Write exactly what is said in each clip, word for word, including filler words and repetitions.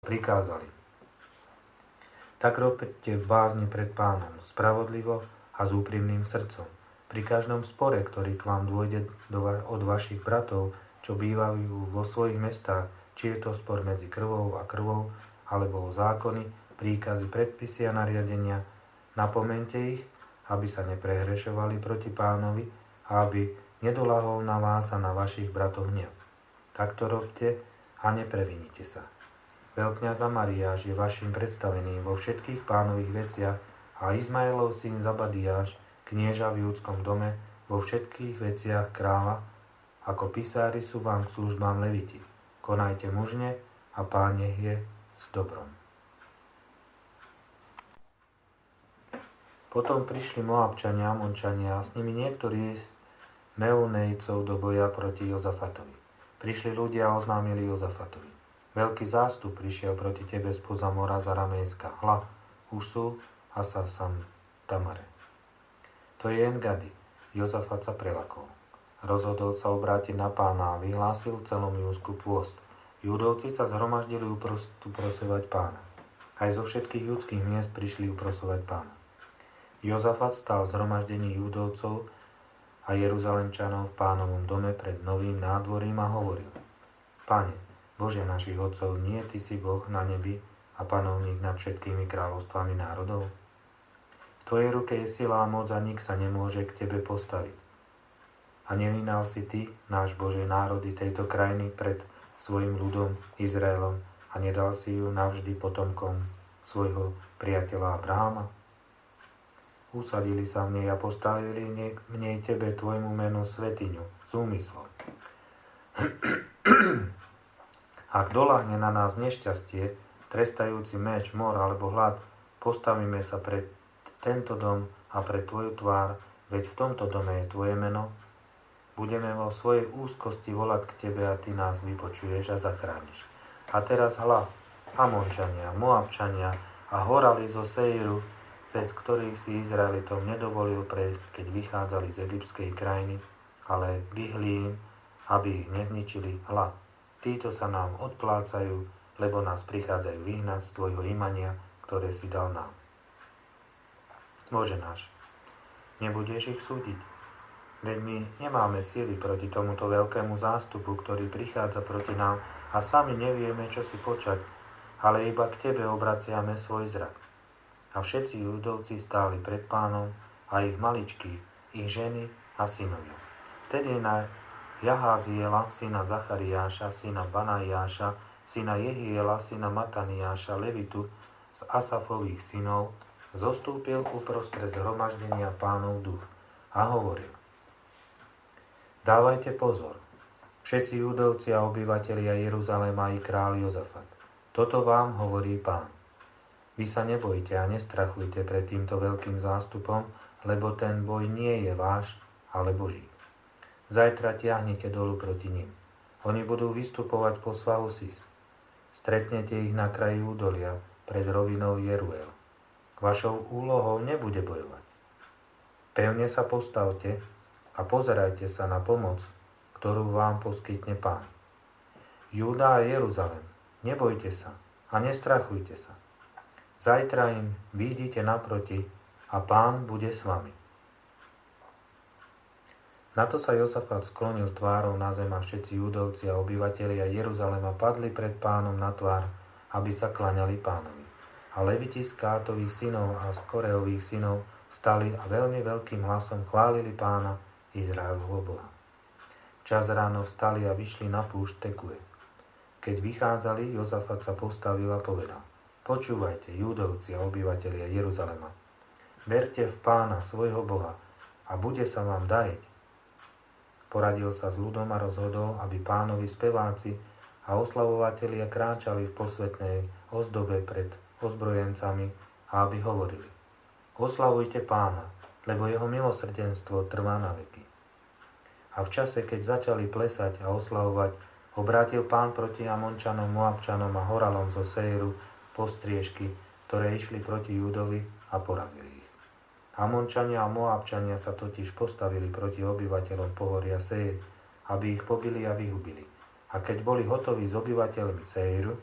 prikázali. Tak robte v bázni pred Pánom, spravodlivo a s úprimným srdcom. Pri každom spore, ktorý k vám dôjde od vašich bratov, čo bývajú vo svojich mestách, či je to spor medzi krvou a krvou, alebo o zákony, príkazy, predpisy a nariadenia, napomente ich, aby sa neprehrešovali proti Pánovi a aby nedolahol na vás a na vašich bratov hnev. Takto robte a neprevinite sa. Veľkňaz Amariáš je vašim predstaveným vo všetkých Pánových veciach a Izmaelov syn Zabadiáš, knieža v júdskom dome, vo všetkých veciach kráľa, ako pisári sú vám k službám leviti. Konajte mužne a Pán nech je s dobrom. Potom prišli Moabčania a Amončania a s nimi niektorí Meunejcov do boja proti Jozafatovi. Prišli ľudia a oznámili Jozafatovi. Veľký zástup prišiel proti tebe spoza mora z Aramejska. Hla, už sú a sa sam Tamare. To je Engadi. Jozafat sa prelakol. Rozhodol sa obrátiť na Pána a vyhlásil v celom Júdsku pôst. Judovci sa zhromaždili uprosovať Pána. Aj zo všetkých judských miest prišli uprosovať Pána. Jozafat stál v zhromaždení Judovcov a Jeruzalemčanov v Pánovom dome pred novým nádvorím a hovoril: Pane, Bože našich otcov, nie Ty si Boh na nebi a panovník nad všetkými kráľovstvami národov? V Tvojej ruke je sila a moc a nik sa nemôže k Tebe postaviť. A nevynal si Ty, náš Bože, národy tejto krajiny pred svojim ľudom Izraelom a nedal si ju navždy potomkom svojho priateľa Abraháma? Usadili sa v nej a postavili v nej Tebe, Tvojmu menu, svetiňu s úmyslom. Ak doľahne na nás nešťastie, trestajúci meč, mor alebo hlad, postavíme sa pred tento dom a pred Tvoju tvár, veď v tomto dome je Tvoje meno. Budeme vo svojej úzkosti volať k Tebe a Ty nás vypočuješ a zachrániš. A teraz hľa, Amončania, Moabčania a horali zo Seiru, cez ktorých si Izraelitom nedovolil prejsť, keď vychádzali z egyptskej krajiny, ale vyhli im, aby ich nezničili. Hľa, títo sa nám odplácajú, lebo nás prichádzajú vyhnať z Tvojho imania, ktoré si dal nám. Bože náš, nebudeš ich súdiť? Veď my nemáme síly proti tomuto veľkému zástupu, ktorý prichádza proti nám a sami nevieme, čo si počať, ale iba k Tebe obraciame svoj zrak. A všetci Judovci stáli pred Pánom a ich maličky, ich ženy a synovia. Vtedy na Jaháziela, syna Zachariáša, syna Banajáša, syna Jehiela, syna Mataniáša, Levitu z Asafových synov, zostúpil uprostred zhromaždenia Pánov duch a hovoril: Dávajte pozor, všetci Judovci a obyvatelia Jeruzalema i kráľ Jozafat. Toto vám hovorí Pán. Vy sa nebojte a nestrachujte pred týmto veľkým zástupom, lebo ten boj nie je váš, ale Boží. Zajtra tiahnete dolu proti nim. Oni budú vystupovať po svahu Sis. Stretnete ich na kraji údolia pred rovinou Jeruel. K vašou úlohou nebude bojovať. Pevne sa postavte a pozerajte sa na pomoc, ktorú vám poskytne Pán. Júda a Jeruzalem, nebojte sa a nestrachujte sa. Zajtra im výjdite naproti a Pán bude s vami. Na to sa Jozafat sklonil tvárou na zem a všetci Judovci a obyvatelia Jeruzalema padli pred Pánom na tvár, aby sa klaňali Pánovi. A leviti z Kátových synov a z Koreových synov vstali a veľmi veľkým hlasom chválili Pána, Izraelovho Boha. Včas ráno vstali a vyšli na púšť Tekue. Keď vychádzali, Jozafat sa postavil a povedal: Počúvajte, Judovci a obyvatelia Jeruzalema. Berte v Pána, svojho Boha, a bude sa vám dariť. Poradil sa s ľudom a rozhodol, aby Pánovi speváci a oslavovatelia kráčali v posvätnej ozdobe pred ozbrojencami a aby hovorili: Oslavujte Pána, lebo jeho milosrdenstvo trvá na veky. A v čase, keď začali plesať a oslavovať, obrátil Pán proti Amončanom, Moabčanom a horalom zo Seiru postriežky, ktoré išli proti Júdovi a porazili ich. Amončania a Moabčania sa totiž postavili proti obyvateľom pohoria Seir, aby ich pobili a vyhubili. A keď boli hotoví s obyvateľmi Seiru,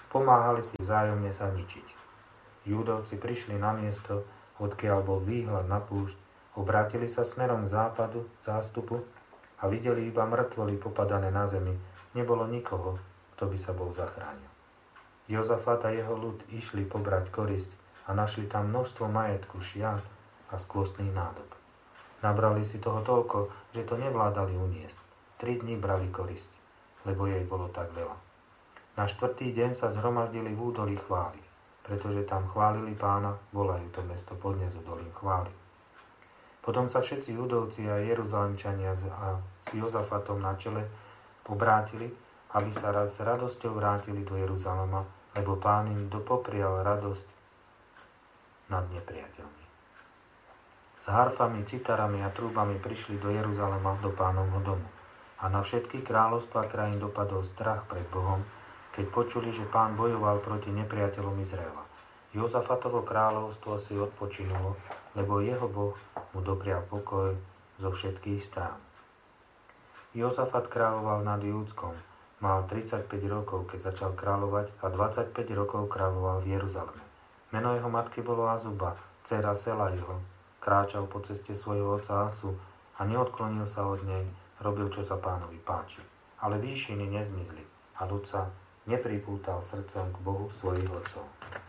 pomáhali si vzájomne sa ničiť. Júdovci prišli na miesto, odkiaľ bol výhľad na púšť, obrátili sa smerom k západu zástupu a videli iba mŕtvoly popadané na zemi. Nebolo nikoho, kto by sa bol zachránil. Jozafat a jeho ľud išli pobrať korisť a našli tam množstvo majetku, šiat a skvostných nádob. Nabrali si toho toľko, že to nevládali uniesť. Tri dni brali korisť, lebo jej bolo tak veľa. Na štvrtý deň sa zhromaždili v údolí chvály, pretože tam chválili Pána, volajú to mesto Podnezu dolím chvály. Potom sa všetci Judovci a Jeruzalemčania a s Jozafatom na čele obrátili, aby sa raz s radosťou vrátili do Jeruzalema, lebo Pán im dopoprial radosť nad nepriateľmi. S harfami, citarami a trúbami prišli do Jeruzalema do Pánovho domu. A na všetky kráľovstvá krajín dopadol strach pred Bohom, keď počuli, že Pán bojoval proti nepriateľom Izraela. Jozafatovo kráľovstvo si odpočinulo, lebo jeho Boh mu doprial pokoj zo všetkých strán. Jozafat kráľoval nad Júdskom. Mal tridsaťpäť rokov, keď začal kráľovať, a dvadsaťpäť rokov kráľoval v Jeruzaleme. Meno jeho matky bolo Azuba, dcéra Selajho. Kráčal po ceste svojho otca Asu a neodklonil sa od nej, robil, čo sa Pánovi páči. Ale výšiny nezmizli a ľud sa nepripútal srdcom k Bohu svojich otcov.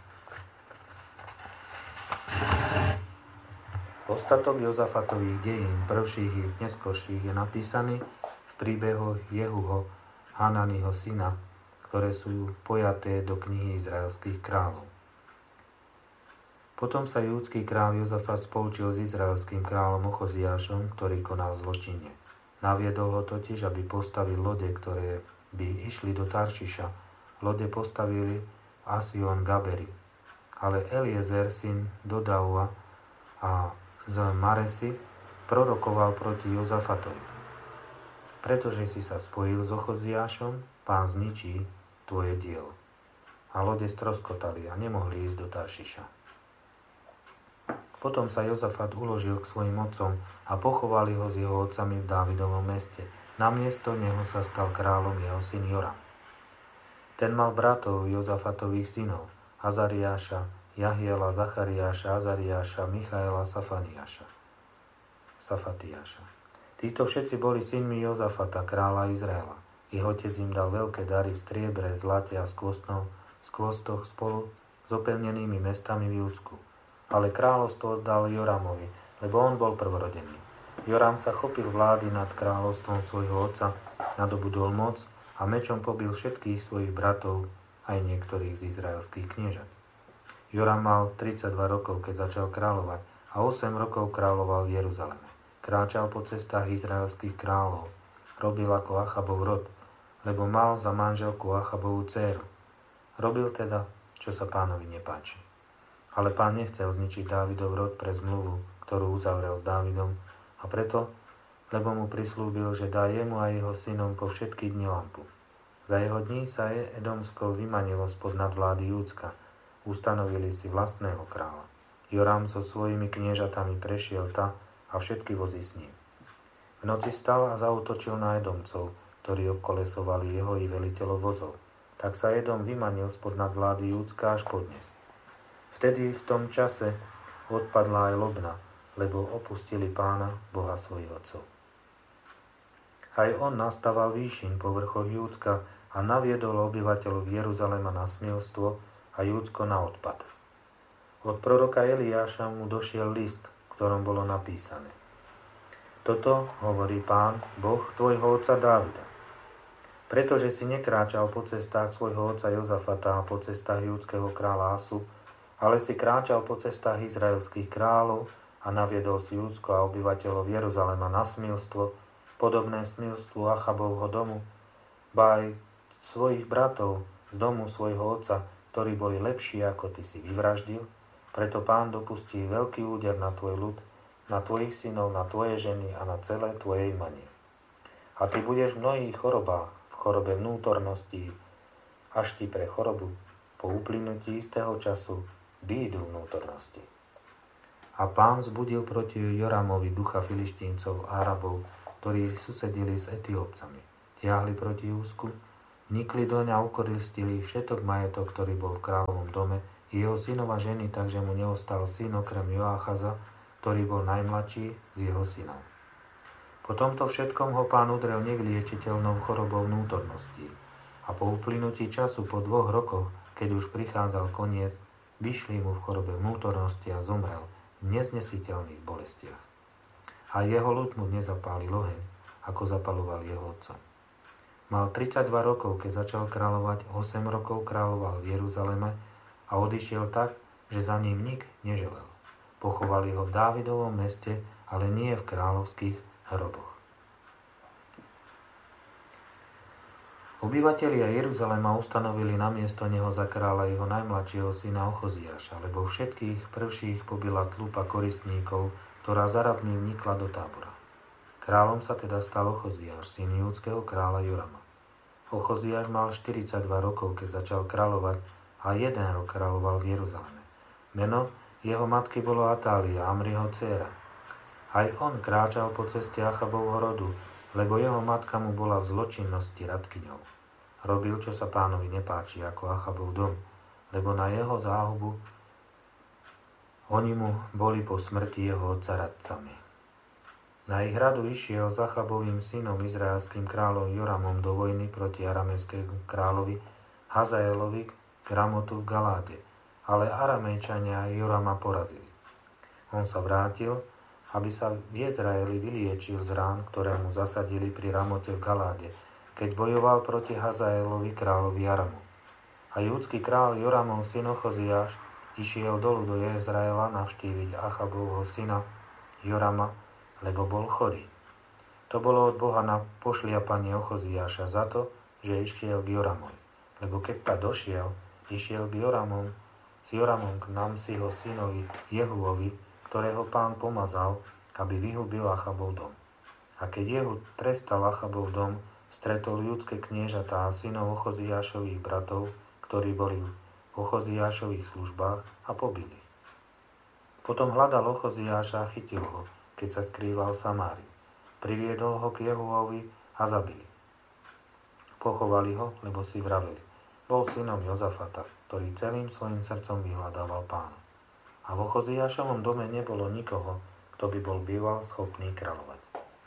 Ostatok Jozafatových dejín, prvších i neskorších, je napísaný v príbehoch Jehuho, Hananiho syna, ktoré sú pojaté do knihy izraelských kráľov. Potom sa júdsky kráľ Jozafat spolčil s izraelským kráľom Ochoziášom, ktorý konal zločinne. Naviedol ho totiž, aby postavil lode, ktoré by išli do Taršiša. Lode postavili Asion Gaberi. Ale Eliezer, syn Dodaua a z Maresi, prorokoval proti Jozafatovi. Pretože si sa spojil s Ochoziášom, Pán zničí tvoje dielo. A lode stroskotali a nemohli ísť do Taršiša. Potom sa Jozafat uložil k svojim otcom a pochovali ho s jeho otcami v Dávidovom meste. Namiesto neho sa stal kráľom jeho syn Joram. Ten mal bratov Jozafatových synov, Azariáša, Jahiela, Zachariáša, Azariáša, Michaela, Safaniáša, Safatiáša. Títo všetci boli synmi Jozafata, kráľa Izraela. Ich otec im dal veľké dary v striebre, zlate a skvostoch spolu s opevnenými mestami v Júdsku. Ale kráľovstvo oddal Joramovi, lebo on bol prvorodený. Joram sa chopil vlády nad kráľovstvom svojho otca, nadobudol moc a mečom pobil všetkých svojich bratov, aj niektorých z izraelských kniežat. Joram mal tridsaťdva rokov, keď začal kráľovať, a osem rokov kráľoval v Jeruzaleme. Kráčal po cestách izraelských kráľov, robil ako Achabov rod, lebo mal za manželku Achabovú dcéru. Robil teda, čo sa Pánovi nepáči. Ale Pán nechcel zničiť Dávidov rod pre zmluvu, ktorú uzavrel s Dávidom, a preto, lebo mu prislúbil, že dá jemu a jeho synom po všetky dni lampu. Za jeho dní sa Edomsko vymanilo spod nadvlády Júdska. Ustanovili si vlastného kráľa. Joram so svojimi kniežatami prešiel ta a všetky vozy s ním. V noci stal a zaútočil na Edomcov, ktorí obkolesovali jeho i veliteľov vozov. Tak sa Edom vymanil spod nadvlády Júdska až podnes. Vtedy v tom čase odpadla aj Lobna, lebo opustili Pána, Boha svojich otcov. Aj on nastaval výšin po vrchoch Júdska a naviedol obyvateľov Jeruzalema na smilstvo a Júdsko na odpad. Od proroka Eliáša mu došiel list, v ktorom bolo napísané: Toto hovorí Pán, Boh tvojho otca Dávida. Pretože si nekráčal po cestách svojho otca Jozafata a po cestách júdskeho kráľa Asu, ale si kráčal po cestách izraelských kráľov a naviedol si Júdsko a obyvateľov Jeruzalema na smilstvo, podobné smilstvu Achabovho domu, ba aj svojich bratov z domu svojho otca, ktorí boli lepší ako ty si vyvraždil, preto Pán dopustí veľký úder na tvoj ľud, na tvojich synov, na tvoje ženy a na celé tvoje imanie. A ty budeš v mnohých chorobách, v chorobe vnútornosti, až ti pre chorobu po uplynutí istého času výjdu vnútornosti. A Pán zbudil proti Joramovi ducha Filištíncov a Arabov, ktorí susedili s Etiópcami. Tiahli proti Júsku, Vnikli doň a ukoristili všetok majetok, ktorý bol v kráľovom dome, i jeho synova ženy, takže mu neostal syn okrem Joachaza, ktorý bol najmladší z jeho synov. Po tomto všetkom ho pán udrel nevyliečiteľnou chorobou vnútorností. A po uplynutí času, po dvoch rokoch, keď už prichádzal koniec, vyšli mu v chorobe vnútornosti a zomrel v neznesiteľných bolestiach. A jeho ľud mu nezapálil oheň, ako zapaloval jeho otca. Mal tridsaťdva rokov, keď začal kráľovať, osem rokov kráľoval v Jeruzaleme a odišiel tak, že za ním nik neželel. Pochovali ho v Dávidovom meste, ale nie v kráľovských hroboch. Obyvatelia Jeruzalema ustanovili namiesto neho za kráľa jeho najmladšieho syna Ochoziáša, lebo všetkých prvších pobila tlupa koristníkov, ktorá za rabmi vnikla do tábora. Kráľom sa teda stal Ochoziáš, syn júdskeho kráľa Jorama. Ochoziáš mal štyridsaťdva rokov, keď začal kráľovať, a jeden rok kráľoval v Jeruzaleme. Meno jeho matky bolo Atália, Amriho dcéra. Aj on kráčal po ceste Achabovho rodu, lebo jeho matka mu bola v zločinnosti radkyňou. Robil, čo sa pánovi nepáči, ako Achabov dom, lebo na jeho záhubu oni mu boli po smrti jeho otca radcami. Na ich radu išiel s Achabovým synom, izraelským kráľom Joramom, do vojny proti aramejskému kráľovi Hazaelovi k Ramotu v Galáde, ale Aramejčania Jorama porazili. On sa vrátil, aby sa v Izraeli vyliečil z rán, ktoré mu zasadili pri Ramote v Galáde, keď bojoval proti Hazaelovi kráľovi Aramu. A júdsky král Joramov syn Ochoziáš išiel dolu do Izraela navštíviť Achabovho syna Jorama, lebo bol chorý. To bolo od Boha na pošliapanie Ochoziáša za to, že išiel k Joramovi. Lebo keď ta došiel, išiel k Joramom, s Joramom k Namsiho synovi Jehuovi, ktorého pán pomazal, aby vyhubil Achabov dom. A keď Jehu trestal Achabov dom, stretol judské kniežatá a synov Ochoziášových bratov, ktorí boli v Ochoziášových službách, a pobili. Potom hľadal Ochoziáša a chytil ho, keď sa skrýval v Samárii. Priviedol ho k Jehuovi a zabili. Pochovali ho, lebo si vraveli: bol synom Jozafata, ktorý celým svojim srdcom vyhľadával pána. A v Ochoziášovom dome nebolo nikoho, kto by bol býval schopný kráľovať.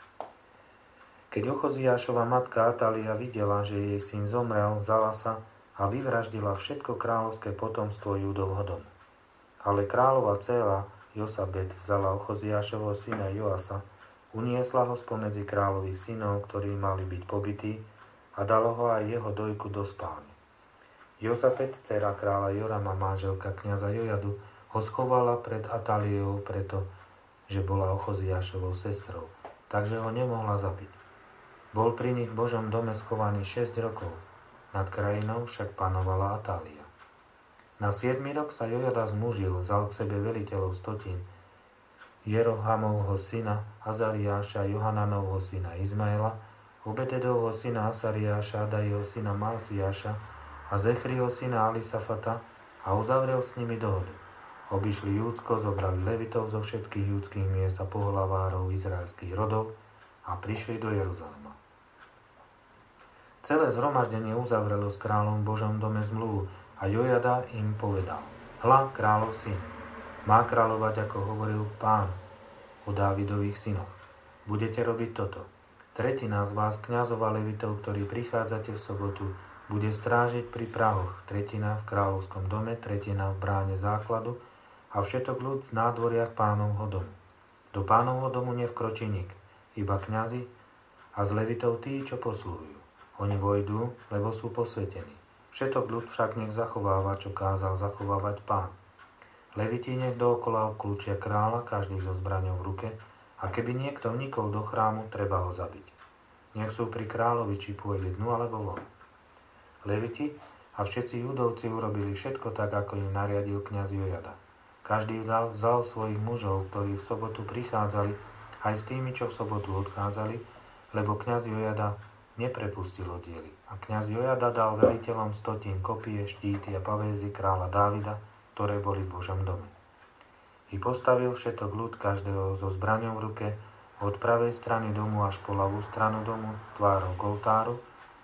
Keď Ochoziášova matka Atália videla, že jej syn zomrel, vzala sa a vyvraždila všetko kráľovské potomstvo Júdovho domu. Ale kráľova dcéra Josabet vzala Ochoziášovho syna Joasa, uniesla ho spomedzi kráľových synov, ktorí mali byť pobití, a dalo ho aj jeho dojku do spálne. Jozabet, dcéra kráľa Jorama, manželka kňaza Jojadu, ho schovala pred Atáliou preto, že bola Ochoziášovou sestrou, takže ho nemohla zabiť. Bol pri nich v Božom dome schovaný šesť rokov, nad krajinou však panovala Atália. Na siedmy rok sa Jojada zmužil, vzal k sebe veliteľov stotín, Jerohamovho syna Azariáša, Johananovho syna Izmaela, Obededovho syna Asariáša, Adaiho syna Másiáša a Zechriho syna Alisafata, a uzavrel s nimi dohodu. Obišli Júdsko, zobrali levitov zo všetkých júdskych miest a pohlavárov izraelských rodov a prišli do Jeruzalema. Celé zhromaždenie uzavrelo s kráľom v Božom dome zmluvu a Jojada im povedal: hľa, kráľov syn, má kráľovať, ako hovoril pán o Dávidových synoch. Budete robiť toto. Tretina z vás, kňazov a levitov, ktorí prichádzate v sobotu, bude strážiť pri prahoch, tretina v kráľovskom dome, tretina v bráne základu a všetok ľud v nádvoriach pánovho domu. Do pánovho domu nevkročí nik, iba kňazi a z levitov tí, čo posluhujú. Oni vojdú, lebo sú posvetení. Všetok ľud však nech zachováva, čo kázal zachovávať pán. Leviti nech dookola obklúčia kráľa, každý so zbraňou v ruke, a keby niekto vnikol do chrámu, treba ho zabiť. Nech sú pri kráľovi, či pôjde dnu alebo von. Leviti a všetci judovci urobili všetko tak, ako im nariadil kňaz Jojada. Každý vzal, vzal svojich mužov, ktorí v sobotu prichádzali, aj s tými, čo v sobotu odchádzali, lebo kňaz Jojada neprepustil oddiely. A kňaz Jojada dal veliteľom stotín kopie, štíty a pavézy kráľa Dávida, ktoré boli v Božom dome. I postavil všetok ľud, každého so zbraňou v ruke, od pravej strany domu až po ľavú stranu domu, tvárou k oltáru, a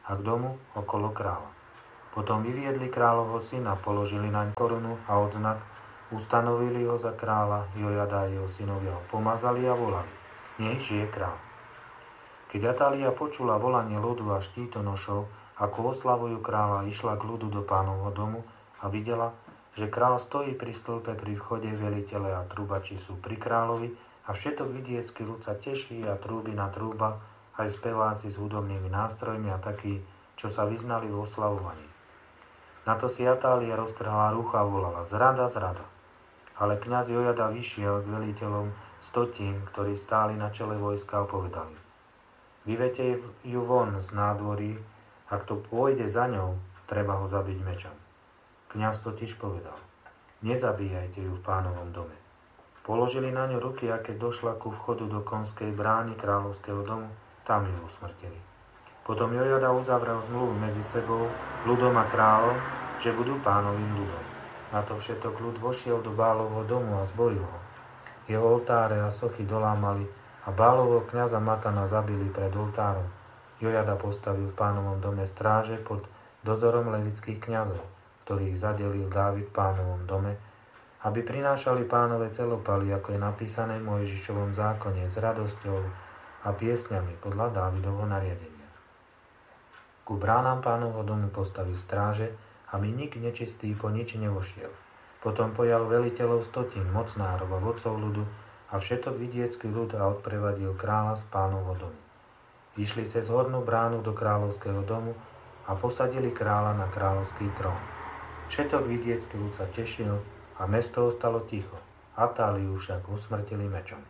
a k domu okolo kráľa. Potom vyviedli kráľovho syna, položili naň korunu a odznak, ustanovili ho za kráľa, Jojada a jeho synovia ho pomazali a volali: Nech žije kráľ. Keď Atália počula volanie ľudu a štítonošov, ako oslavujú kráľa, išla k ľudu do pánovho domu a videla, že kráľ stojí pri stĺpe pri vchode, veliteľe a trúbači sú pri kráľovi a všetok vidiecký ľud sa teší a trúby na trúba, aj speváci s hudobnými nástrojmi a takí, čo sa vyznali v oslavovaní. Na to si Atália roztrhala rucha a volala: Zrada, zrada. Ale kňaz Jojada vyšiel k veliteľom stotín, ktorí stáli na čele vojska, a povedali: Vyvete ju von z nádvorí, ak to pôjde za ňou, treba ho zabiť mečom. Kňaz totiž povedal: Nezabíjajte ju v pánovom dome. Položili na ňu ruky, a keď došla ku vchodu do konskej brány kráľovského domu, tam ju usmrtili. Potom Jojada uzavrel zmluvu medzi sebou, ľudom a kráľom, že budú pánovým ľudom. Na to všetok ľud vošiel do Bálovho domu a zboril ho. Jeho oltáre a sochy dolámali a Bálovho kňaza Matana zabili pred oltárom. Jojada postavil v pánovom dome stráže pod dozorom levických kňazov, ktorých zadelil Dávid v pánovom dome, aby prinášali pánove celopaly, ako je napísané v Mojžišovom zákone, s radosťou a piesňami podľa Dávidovho nariadenia. Ku bránám pánovho domu postavil stráže, aby nik nečistý po nič nevošiel. Potom pojal veliteľov stotín, mocnárov a vodcov ľudu a všetok vidiecký ľud a odprevadil kráľa z pánovho domu. Išli cez hornú bránu do kráľovského domu a posadili kráľa na kráľovský trón. Všetok vidiecký ľud sa tešil a mesto ostalo ticho. Atáliu však usmrtili mečom.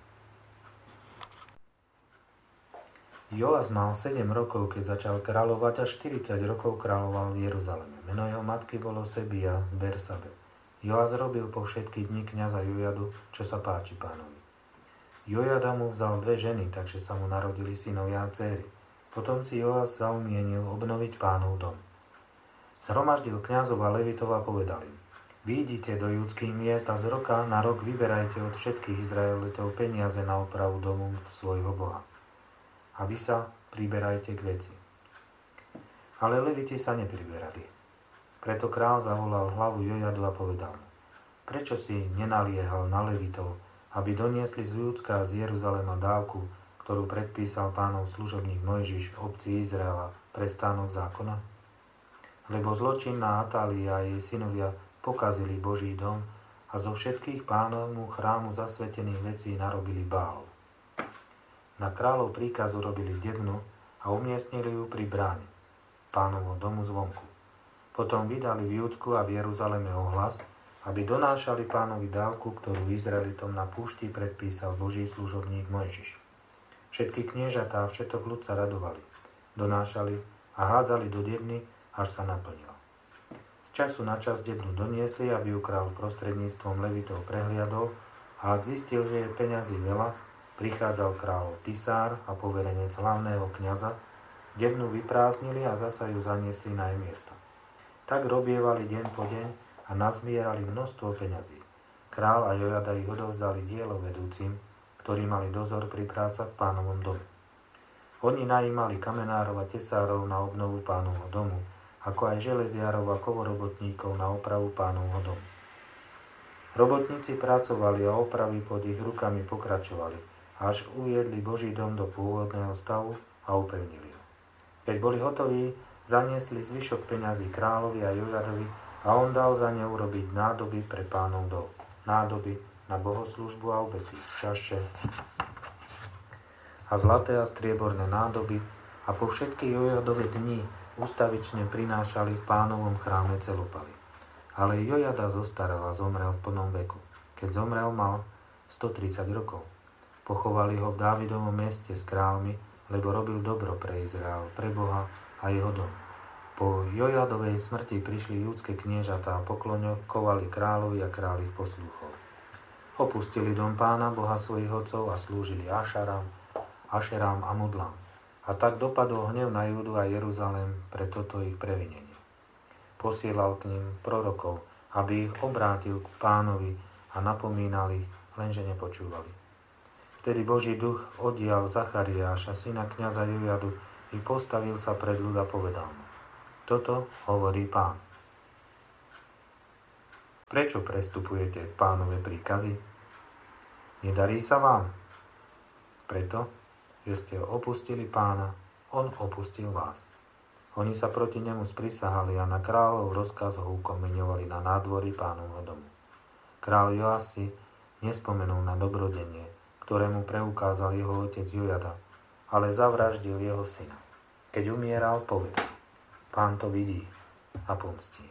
Joas mal sedem rokov, keď začal kráľovať, a štyridsať rokov kráľoval v Jeruzaleme. Meno jeho matky bolo Sebia z Bersabe. Joas robil po všetky dni kňaza Jojadu, čo sa páči pánovi. Jojada mu vzal dve ženy, takže sa mu narodili synovia a dcéry. Potom si Joas zaumienil obnoviť pánov dom. Zhromaždil kňazov a levitov a povedal im: Výjdite do judských miest a z roka na rok vyberajte od všetkých Izraelitov peniaze na opravu domu svojho Boha. A vy sa priberajte k veci. Ale leviti sa nepriberali. Preto král zavolal hlavu Jojadu a povedal mu: Prečo si nenaliehal na levitov, aby doniesli z Júdska a z Jeruzalema dávku, ktorú predpísal pánov služobník Mojžiš obci Izraela pre stánok zákona? Lebo zločinná Atália a jej synovia pokazili Boží dom a zo všetkých pánovmu chrámu zasvetených vecí narobili Bálov. Na kráľov príkazu robili debnu a umiestnili ju pri bráne pánovho domu zvonku. Potom vydali v Júdsku a v Jeruzaleme ohlas, aby donášali pánovi dávku, ktorú Izraelitom na púšti predpísal Boží služobník Mojžiš. Všetky kniežatá a všetok ľud sa radovali, donášali a hádzali do debny, až sa naplnila. Z času na čas debnu doniesli, aby ju kráľ prostredníctvom levitov prehliadol, a ak zistil, že je peňazí veľa, prichádzal kráľov pisár a poverenec hlavného kňaza, debnu vyprázdnili a zasa ju zaniesli na jej miesto. Tak robievali deň po deň a nazbierali množstvo peňazí. Král a Jojada ich odovzdali dielo vedúcim, ktorí mali dozor pri prácach v pánovom dome. Oni najímali kamenárov a tesárov na obnovu pánovho domu, ako aj železiarov a kovorobotníkov na opravu pánovho domu. Robotníci pracovali a opravy pod ich rukami pokračovali, až uviedli Boží dom do pôvodného stavu a upevnili ho. Keď boli hotoví, zaniesli zvyšok peňazí kráľovi a Jojadovi a on dal za ne urobiť nádoby pre pánov dom, nádoby na bohoslúžbu a obety, čaše a zlaté a strieborné nádoby, a po všetky Jojadove dni ustavične prinášali v pánovom chráme celopaly. Ale Jojada zostarel a zomrel v plnom veku. Keď zomrel, mal stotridsať rokov. Pochovali ho v Dávidovom meste s kráľmi, lebo robil dobro pre Izrael, pre Boha a jeho dom. Po Jojadovej smrti prišli judské kniežatá a pokloňovali kráľovi a kráľ ich poslúchol. Opustili dom pána, Boha svojich otcov, a slúžili Ašaram, Ašerám a Modlám. A tak dopadol hnev na Júdu a Jeruzalém pre toto ich previnenie. Posielal k ním prorokov, aby ich obrátil k pánovi, a napomínal ich, lenže nepočúvali. Vtedy Boží duch oddial Zachariáša, syna kňaza Jojadu, i postavil sa pred ľud a povedal mu: Toto hovorí Pán. Prečo prestupujete Pánove príkazy? Nedarí sa vám? Preto, že ste opustili Pána, on opustil vás. Oni sa proti nemu sprisahali a na kráľov rozkaz ho ukomeňovali na nádvorí Pánovho domu. Kráľ Joás si nespomenul na dobrodenie, ktorému preukázal jeho otec Jojada, ale zavraždil jeho syna. Keď umieral, povedal: Pán to vidí a pomstí.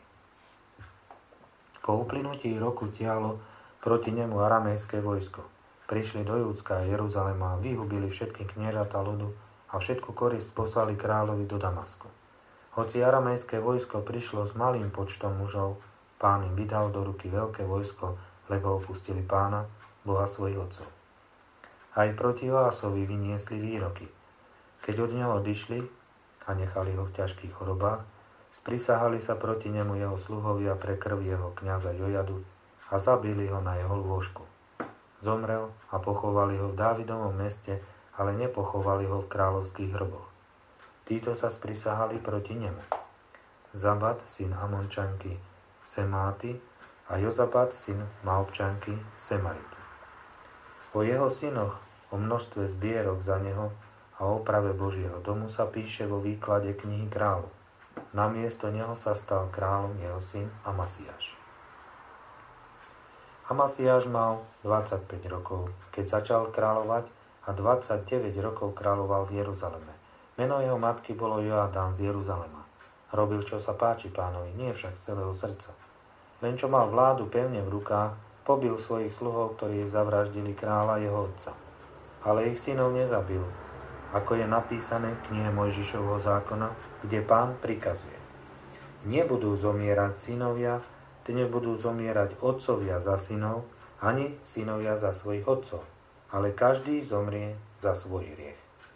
Po uplynutí roku tiahlo proti nemu aramejské vojsko. Prišli do Júdska a Jeruzalema a vyhubili všetky kniežatá ľudu a všetku korisť poslali kráľovi do Damasku. Hoci aramejské vojsko prišlo s malým počtom mužov, Pán im vydal do ruky veľké vojsko, lebo opustili Pána, Boha svojich otcov. Aj proti Joásovi vyniesli výroky. Keď od neho odišli a nechali ho v ťažkých chorobách, sprisahali sa proti nemu jeho sluhovia pre krv jeho kňaza Jojadu a zabili ho na jeho lôžku. Zomrel a pochovali ho v Dávidovom meste, ale nepochovali ho v kráľovských hroboch. Títo sa sprisahali proti nemu: Zabad, syn Amončanky Semáty, a Jozabad, syn Maobčanky Semarity. O jeho synoch, o množstve zbierok za neho a o oprave Božieho domu sa píše vo výklade knihy kráľov. Namiesto neho sa stal kráľom jeho syn Amasiáš. Amasiáš mal dvadsaťpäť rokov, keď začal kráľovať, a dvadsaťdeväť rokov kráľoval v Jeruzaleme. Meno jeho matky bolo Joadán z Jeruzalema. Robil, čo sa páči Pánovi, nie však z celého srdca. Len čo mal vládu pevne v rukách, pobil svojich sluhov, ktorí zavraždili kráľa jeho otca. Ale ich synov nezabil, ako je napísané v knihe Mojžišovho zákona, kde Pán prikazuje: Nebudú zomierať synovia, nebudú zomierať otcovia za synov, ani synovia za svojich otcov, ale každý zomrie za svoj hriech.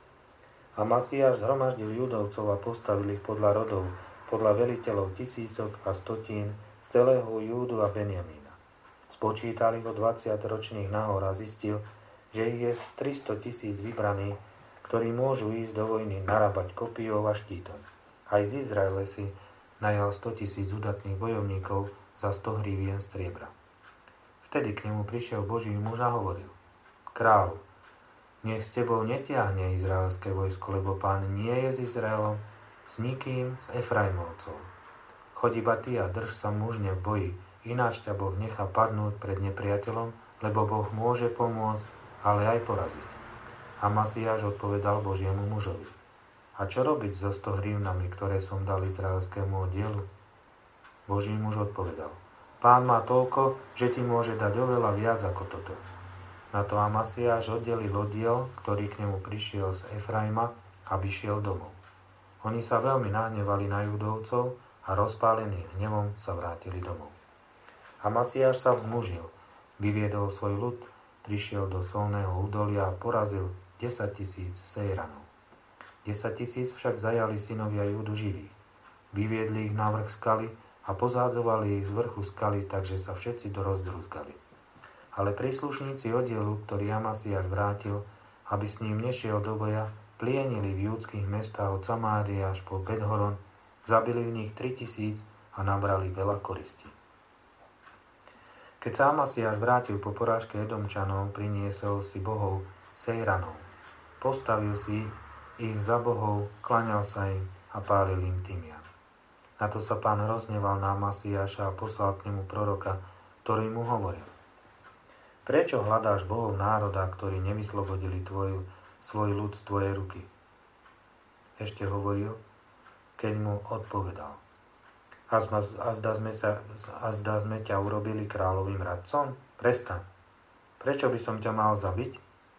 Amasiáš zhromaždil Judovcov a postavil ich podľa rodov, podľa veliteľov tisícok a stotín z celého Júdu a Benjamína. Spočítali ho dvadsiatročných nahor a zistil, že ich je tristo tisíc vybraných, ktorí môžu ísť do vojny narábať kopijou a štítom. Aj z Izraele si najal sto tisíc udatných bojovníkov za sto hrivien striebra. Vtedy k nemu prišiel Boží muž a hovoril: Kráľu, nech s tebou netiahne izraelské vojsko, lebo Pán nie je s Izraelom, s nikým z Efraimovcov. Choď iba ty a drž sa mužne v boji, ináč ťa Boh nechá padnúť pred nepriateľom, lebo Boh môže pomôcť, ale aj poraziť. Amasiáš odpovedal Božiemu mužovi: A čo robiť so sto hrivnami, ktoré som dal izraelskému oddielu? Boží muž odpovedal: Pán má toľko, že ti môže dať oveľa viac ako toto. Na to Amasiáš oddelil oddiel, ktorý k nemu prišiel z Efraima, aby šiel domov. Oni sa veľmi nahnevali na Judovcov a rozpálení hnevom sa vrátili domov. Amasiáš sa vzmužil, vyviedol svoj ľud, prišiel do solného údolia a porazil desaťtisíc Sejranov. Desaťtisíc však zajali synovia Júdu živí. Vyviedli ich na vrch skaly a pozádzovali ich z vrchu skaly, takže sa všetci dorozdruzgali. Ale príslušníci oddielu, ktorý Amasiáš vrátil, aby s ním nešiel do boja, plienili v júdskych mestách od Samárie až po Bet-horon, zabili v nich tritisíc a nabrali veľa koristí. Keď sa Amasiáš vrátil po porážke Edomčanov, priniesol si bohov Sejranov. Postavil si ich za bohov, klaňal sa im a pálil im tymian. Na to sa Pán rozhneval na Amasiáša a poslal k nemu proroka, ktorý mu hovoril: Prečo hľadáš bohov národa, ktorí nevyslobodili tvoju, svoj ľud z tvojej ruky? Ešte hovoril, keď mu odpovedal: A zda sme, sa, a zda sme ťa urobili kráľovým radcom? Prestaň. Prečo by som ťa mal zabiť?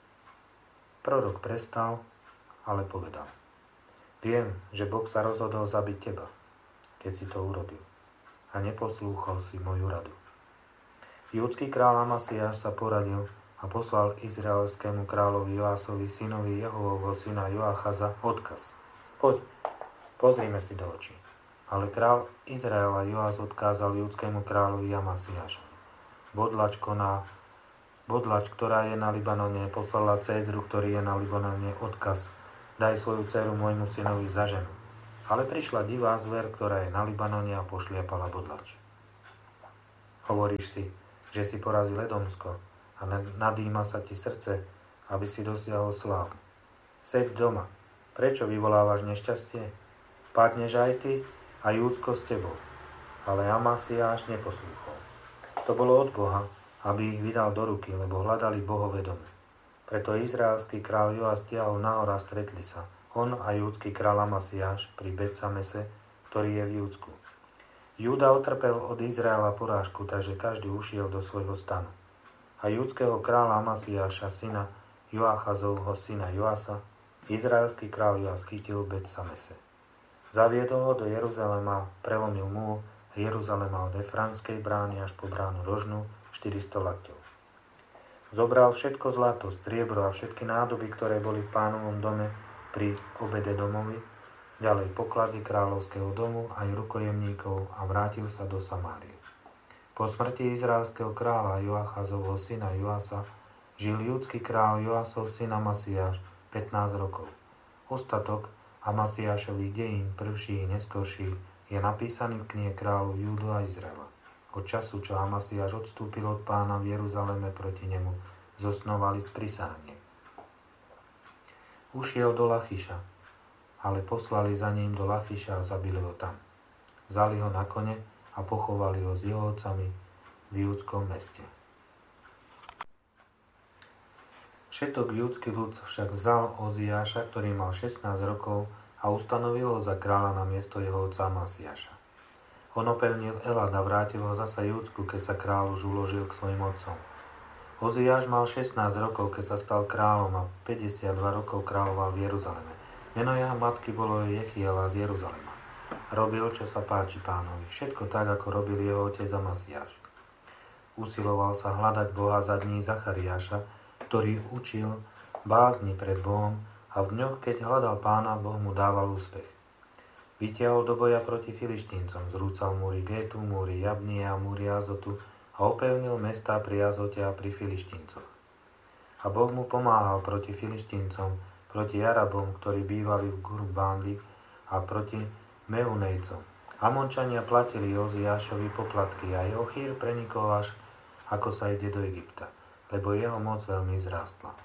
Prorok prestal, ale povedal: Viem, že Boh sa rozhodol zabiť teba, keď si to urobil, a neposlúchol si moju radu. Júdsky kráľ Amasiáš sa poradil a poslal izraelskému kráľovi Joásovi, synovi Jehovovho syna Joachaza, odkaz: Poď, pozrime si do očí. Ale král Izraela Joás odkázal júdskému kráľovi Amasiášovi: Bodlač koná, bodlač, ktorá je na Libanone, poslala Cédru, ktorý je na Libanone, odkaz: daj svoju dceru môjmu synovi za ženu. Ale prišla divá zver, ktorá je na Libanone a pošliapala bodlač. Hovoríš si, že si porazil Edomsko a nadýma sa ti srdce, aby si dosiahol slávu. Seď doma, prečo vyvolávaš nešťastie? Padneš aj ty a Júdsko s tebou. Ale Amasiáš neposlúchol. To bolo od Boha, aby ich vydal do ruky, lebo hľadali bohovedome. Preto izraelský kráľ Joas stiahol nahor a stretli sa, on a júdsky kráľ Amasiáš pri Betsamese, ktorý je v Júdsku. Júda utrpel od Izraela porážku, takže každý ušiel do svojho stanu. A júdskeho kráľa Amasiáša, syna Joachazovho syna Joasa, izraelský kráľ Joas chytil v Betsamese. Zaviedol ho do Jeruzalema, prelomil múr Jeruzalema od Efraimskej brány až po bránu rožnú, štyristo lakťov. Zobral všetko zlato, striebro a všetky nádoby, ktoré boli v pánovom dome pri obede domovi, ďalej poklady kráľovského domu aj rukojemníkov a vrátil sa do Samárie. Po smrti izraelského kráľa Joachazovho syna Joasa žil júdsky kráľ Joasov syn Amasiáš pätnásť rokov. Ostatok Amasiášových dejín, prvší i neskorší, je napísaný v knihe kráľov Júdu a Izraela. Od času, čo Amasiáš odstúpil od pána v Jeruzaleme proti nemu, zosnovali sprisahanie. Ušiel do Lachiša, ale poslali za ním do Lachiša a zabili ho tam. Vzali ho na kone a pochovali ho s jeho otcami v júdskom meste. Všetok júdsky ľud však vzal Oziáša, ktorý mal šestnásť rokov, a ustanovil ho za kráľa na miesto jeho otca Amasiáša. On opevnil Elad a vrátil ho zasa Júdsku, keď sa kráľ už uložil k svojim otcom. Oziáš mal šestnásť rokov, keď sa stal kráľom a päťdesiatdva rokov kráľoval v Jeruzaleme. Meno jeho matky bolo Jechiela z Jeruzalema. Robil, čo sa páči pánovi, všetko tak, ako robil jeho otec Amasiáš. Usiloval sa hľadať Boha za dní Zachariáša, ktorý učil bázni pred Bohom, a v dňoch, keď hľadal pána, Boh mu dával úspech. Vytiahol do boja proti Filištíncom, zrúcal múry Gétu, múry Jabnie a múry Azotu a opevnil mestá pri Azote a pri Filištíncoch. A Boh mu pomáhal proti Filištíncom, proti Arabom, ktorí bývali v Gurbándi, a proti Meunejcom. Amončania platili Oziášovi poplatky a jeho chýr prenikol až, ako sa ide do Egypta, lebo jeho moc veľmi zrástla.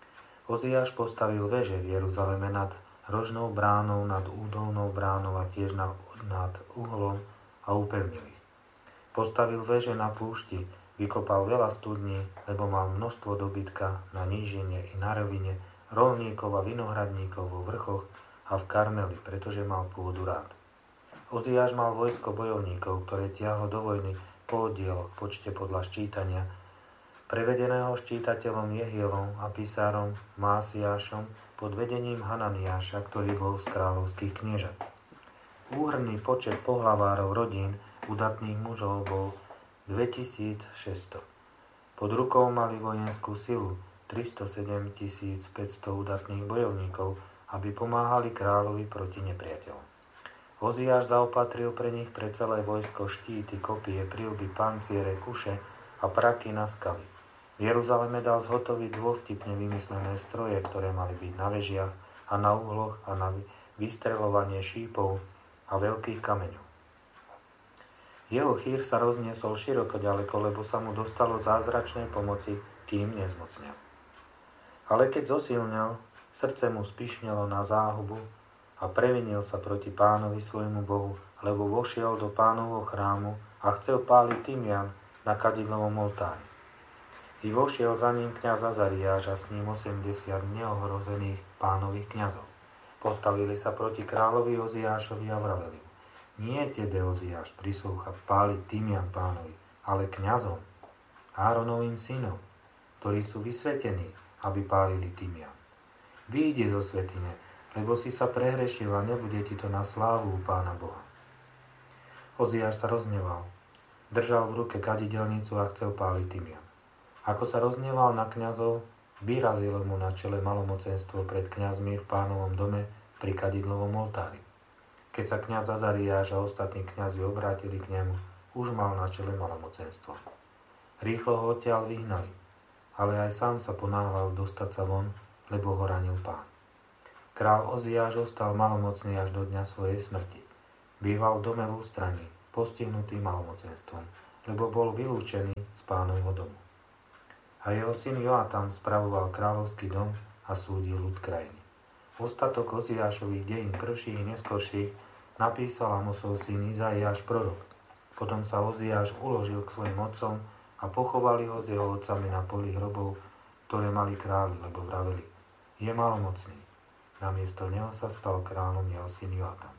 Oziáš postavil veže v Jeruzaleme nad rožnou bránou, nad údolnou bránou a tiež nad, nad uhlom a upevnil ich. Postavil veže na púšti, vykopal veľa studní, lebo mal množstvo dobytka na nížine i na rovine, rolníkov a vinohradníkov vo vrchoch a v Karmeli, pretože mal pôdu rád. Oziáš mal vojsko bojovníkov, ktoré tiahlo do vojny po oddieloch, počte podľa ščítania, prevedeného ščítateľom Jehielom a písárom Másiášom pod vedením Hananiáša, ktorý bol z kráľovských kniežat. Úhrný počet pohlavárov rodín udatných mužov bol dvetisícšesťsto. Pod rukou mali vojenskú silu tristosedemtisícpäťsto udatných bojovníkov, aby pomáhali kráľovi proti nepriateľom. Oziáš zaopatril pre nich pre celé vojsko štíty, kopie, prilby, panciere, kuše a praky na skaly. V Jeruzaleme dal zhotoviť dôvtipne vymyslené stroje, ktoré mali byť na vežiach a na uhloch a na vystreľovanie šípov a veľkých kameňov. Jeho chýr sa rozniesol široko ďaleko, lebo sa mu dostalo zázračnej pomoci, kým nezmocnel. Ale keď zosilnel, srdce mu spišnelo na záhubu a previnil sa proti pánovi svojmu Bohu, lebo vošiel do pánovho chrámu a chcel páliť tymian na kadidlovom oltári. I vošiel za ním kňaz Azariáš a s ním osemdesiat neohrozených pánových kňazov. Postavili sa proti kráľovi Oziášovi a vraveli: Nie tebe, Oziáš, prislúcha páliť tymian pánovi, ale kňazom, Áronovým synom, ktorí sú vysvetení, aby pálili tymian. Vyjdi zo svätyne, lebo si sa prehrešil a nebude ti to na slávu u pána Boha. Oziáš sa rozneval, držal v ruke kadidelnicu a chcel páliť tymian. Ako sa rozneval na kňazov, vyrazilo mu na čele malomocenstvo pred kňazmi v pánovom dome pri kadidlovom oltári. Keď sa kňaz Azariáš a ostatní kňazi obrátili k nemu, už mal na čele malomocenstvo. Rýchlo ho odtiaľ vyhnali, ale aj sám sa ponáhľal dostať sa von, lebo ho ranil pán. Král Oziáš ostal malomocný až do dňa svojej smrti. Býval v dome v ústraní, postihnutý malomocenstvom, lebo bol vylúčený z Pánovho domu. A jeho syn Joatam spravoval kráľovský dom a súdil ľud krajiny. Ostatok Oziášových dejín prvších i neskorších napísal Amosov syn Izaiáš prorok. Potom sa Oziáš uložil k svojim otcom a pochovali ho s jeho otcami na poli hrobov, ktoré mali králi, lebo vraveli: je malomocný. Namiesto neho sa stal kráľom jeho syn Joatam.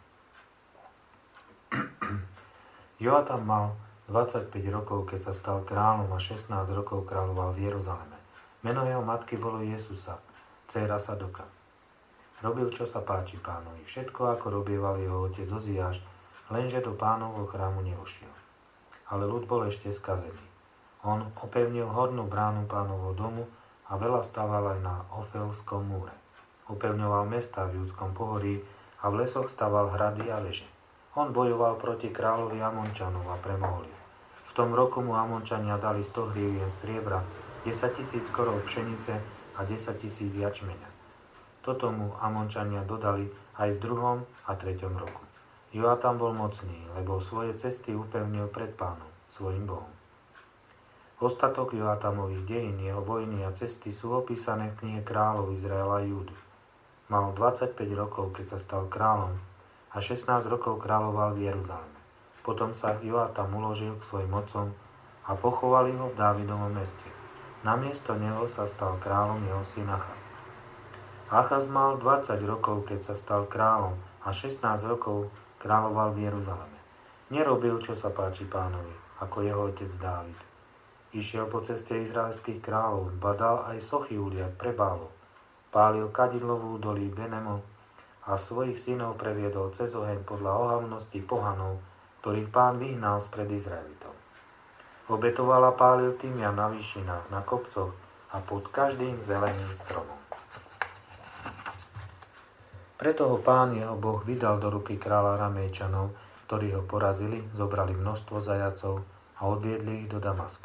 Joatam mal dvadsaťpäť rokov, keď sa stal kráľom, a šestnásť rokov kráľoval v Jeruzaleme. Meno jeho matky bolo Jesusa, dcéra Sadoka. Robil, čo sa páči Pánovi, všetko, ako robieval jeho otec Oziáš, lenže do Pánovho chrámu nevošiel. Ale ľud bol ešte skazený. On opevnil hornú bránu Pánovho domu a veľa staval aj na Ofelskom múre. Upevňoval mestá v Júdskom pohorí a v lesoch staval hrady a veže. On bojoval proti kráľovi Amončanov a premohol ich. V tom roku mu Amončania dali sto hrivien striebra, desaťtisíc korov pšenice a desaťtisíc jačmeňa. Toto mu Amončania dodali aj v druhom a treťom roku. Joatam bol mocný, lebo svoje cesty upevnil pred Pánom, svojim Bohom. Ostatok Joatamových dejín, jeho vojny a cesty sú opísané v knihe kráľov Izraela a Júdy. Mal dvadsaťpäť rokov, keď sa stal kráľom, a šestnásť rokov kráľoval v Jeruzaleme. Potom sa Joatam uložil k svojim otcom a pochovali ho v Dávidovom meste. Namiesto neho sa stal kráľom jeho syn Achaz. Achaz mal dvadsať rokov, keď sa stal kráľom, a šestnásť rokov kráľoval v Jeruzaleme. Nerobil, čo sa páči Pánovi, ako jeho otec Dávid. Išiel po ceste izraelských kráľov, badal aj sochy uliať pre Bálov, pálil kadidlo v údolí Benemo a svojich synov previedol cez oheň podľa ohavnosti pohanov, ktorých Pán vyhnal spred Izraelitov. Obetoval a pálil tymian na výšinách, na kopcoch a pod každým zeleným stromom. Preto ho Pán jeho Boh vydal do ruky kráľa Ramejčanov, ktorí ho porazili, zobrali množstvo zajacov a odviedli ich do Damasku.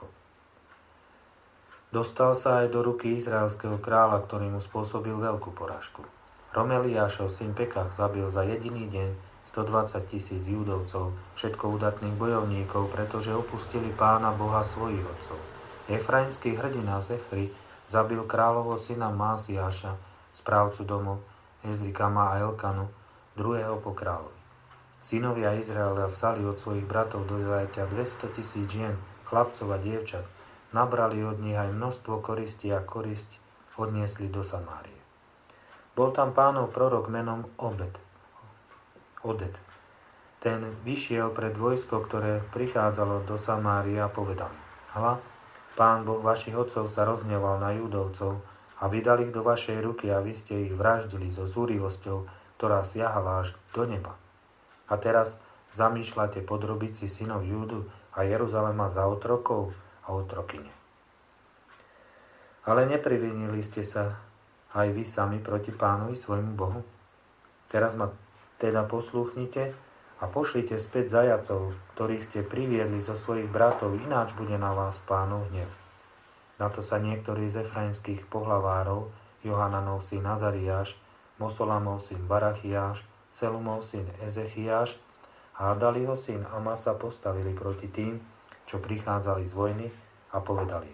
Dostal sa aj do ruky izraelského kráľa, ktorý mu spôsobil veľkú porážku. Romeliášov syn Pekach zabil za jediný deň stodvadsať tisíc Júdovcov, všetko udatných bojovníkov, pretože opustili Pána Boha svojich otcov. Efraimský hrdina Zechri zabil kráľovho syna Másiáša, správcu domov Ezrikama a Elkanu, druhého po kráľovi. Synovia Izraela vzali od svojich bratov do zajatia dvesto tisíc žien, chlapcov a dievčat, nabrali od nich aj množstvo koristi a korisť odniesli do Samárie. Bol tam Pánov prorok menom Obed. Odet. Ten vyšiel pred vojsko, ktoré prichádzalo do Samárie a povedal: Hľa, Pán Boh vašich otcov sa rozhneval na Judovcov a vydal ich do vašej ruky a vy ste ich vraždili so zúrivosťou, ktorá siahala až do neba. A teraz zamýšľate podrobiť si synov Júdu a Jeruzalema za otrokov a otrokyne. Ale neprivinili ste sa aj vy sami proti Pánovi svojmu Bohu? Teraz ma teda poslúchnite a pošlite späť zajacov, ktorých ste priviedli zo svojich bratov, ináč bude na vás Pánov hnev. Na to sa niektorí z efraimských pohlavárov, Johananov syn Azariáš, Mosolamov syn Barachiáš, Selumov syn Ezechiáš a Adaliho syn Amasa postavili proti tým, čo prichádzali z vojny, a povedali: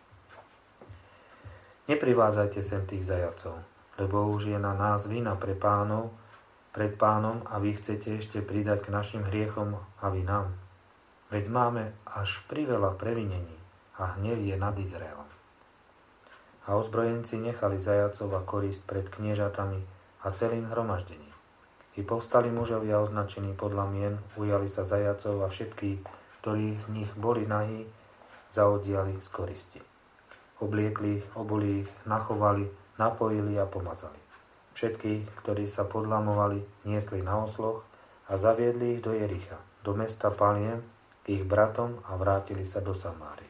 Neprivádzajte sem tých zajacov, lebo už je na nás vina pre pánov, pred Pánom a vy chcete ešte pridať k našim hriechom a vy nám. Veď máme až priveľa previnení a hnev je nad Izraelom. A ozbrojenci nechali zajacov a korist pred kniežatami a celým hromaždením. I povstali mužovia označení podľa mien, ujali sa zajacov a všetkých, ktorí z nich boli nahí, zaodiali z koristi. Obliekli ich, obuli ich, nachovali, napojili a pomazali. Všetkých, ktorí sa podlamovali, niesli na osloch a zaviedli ich do Jericha, do mesta Paliem, k ich bratom a vrátili sa do Samárie.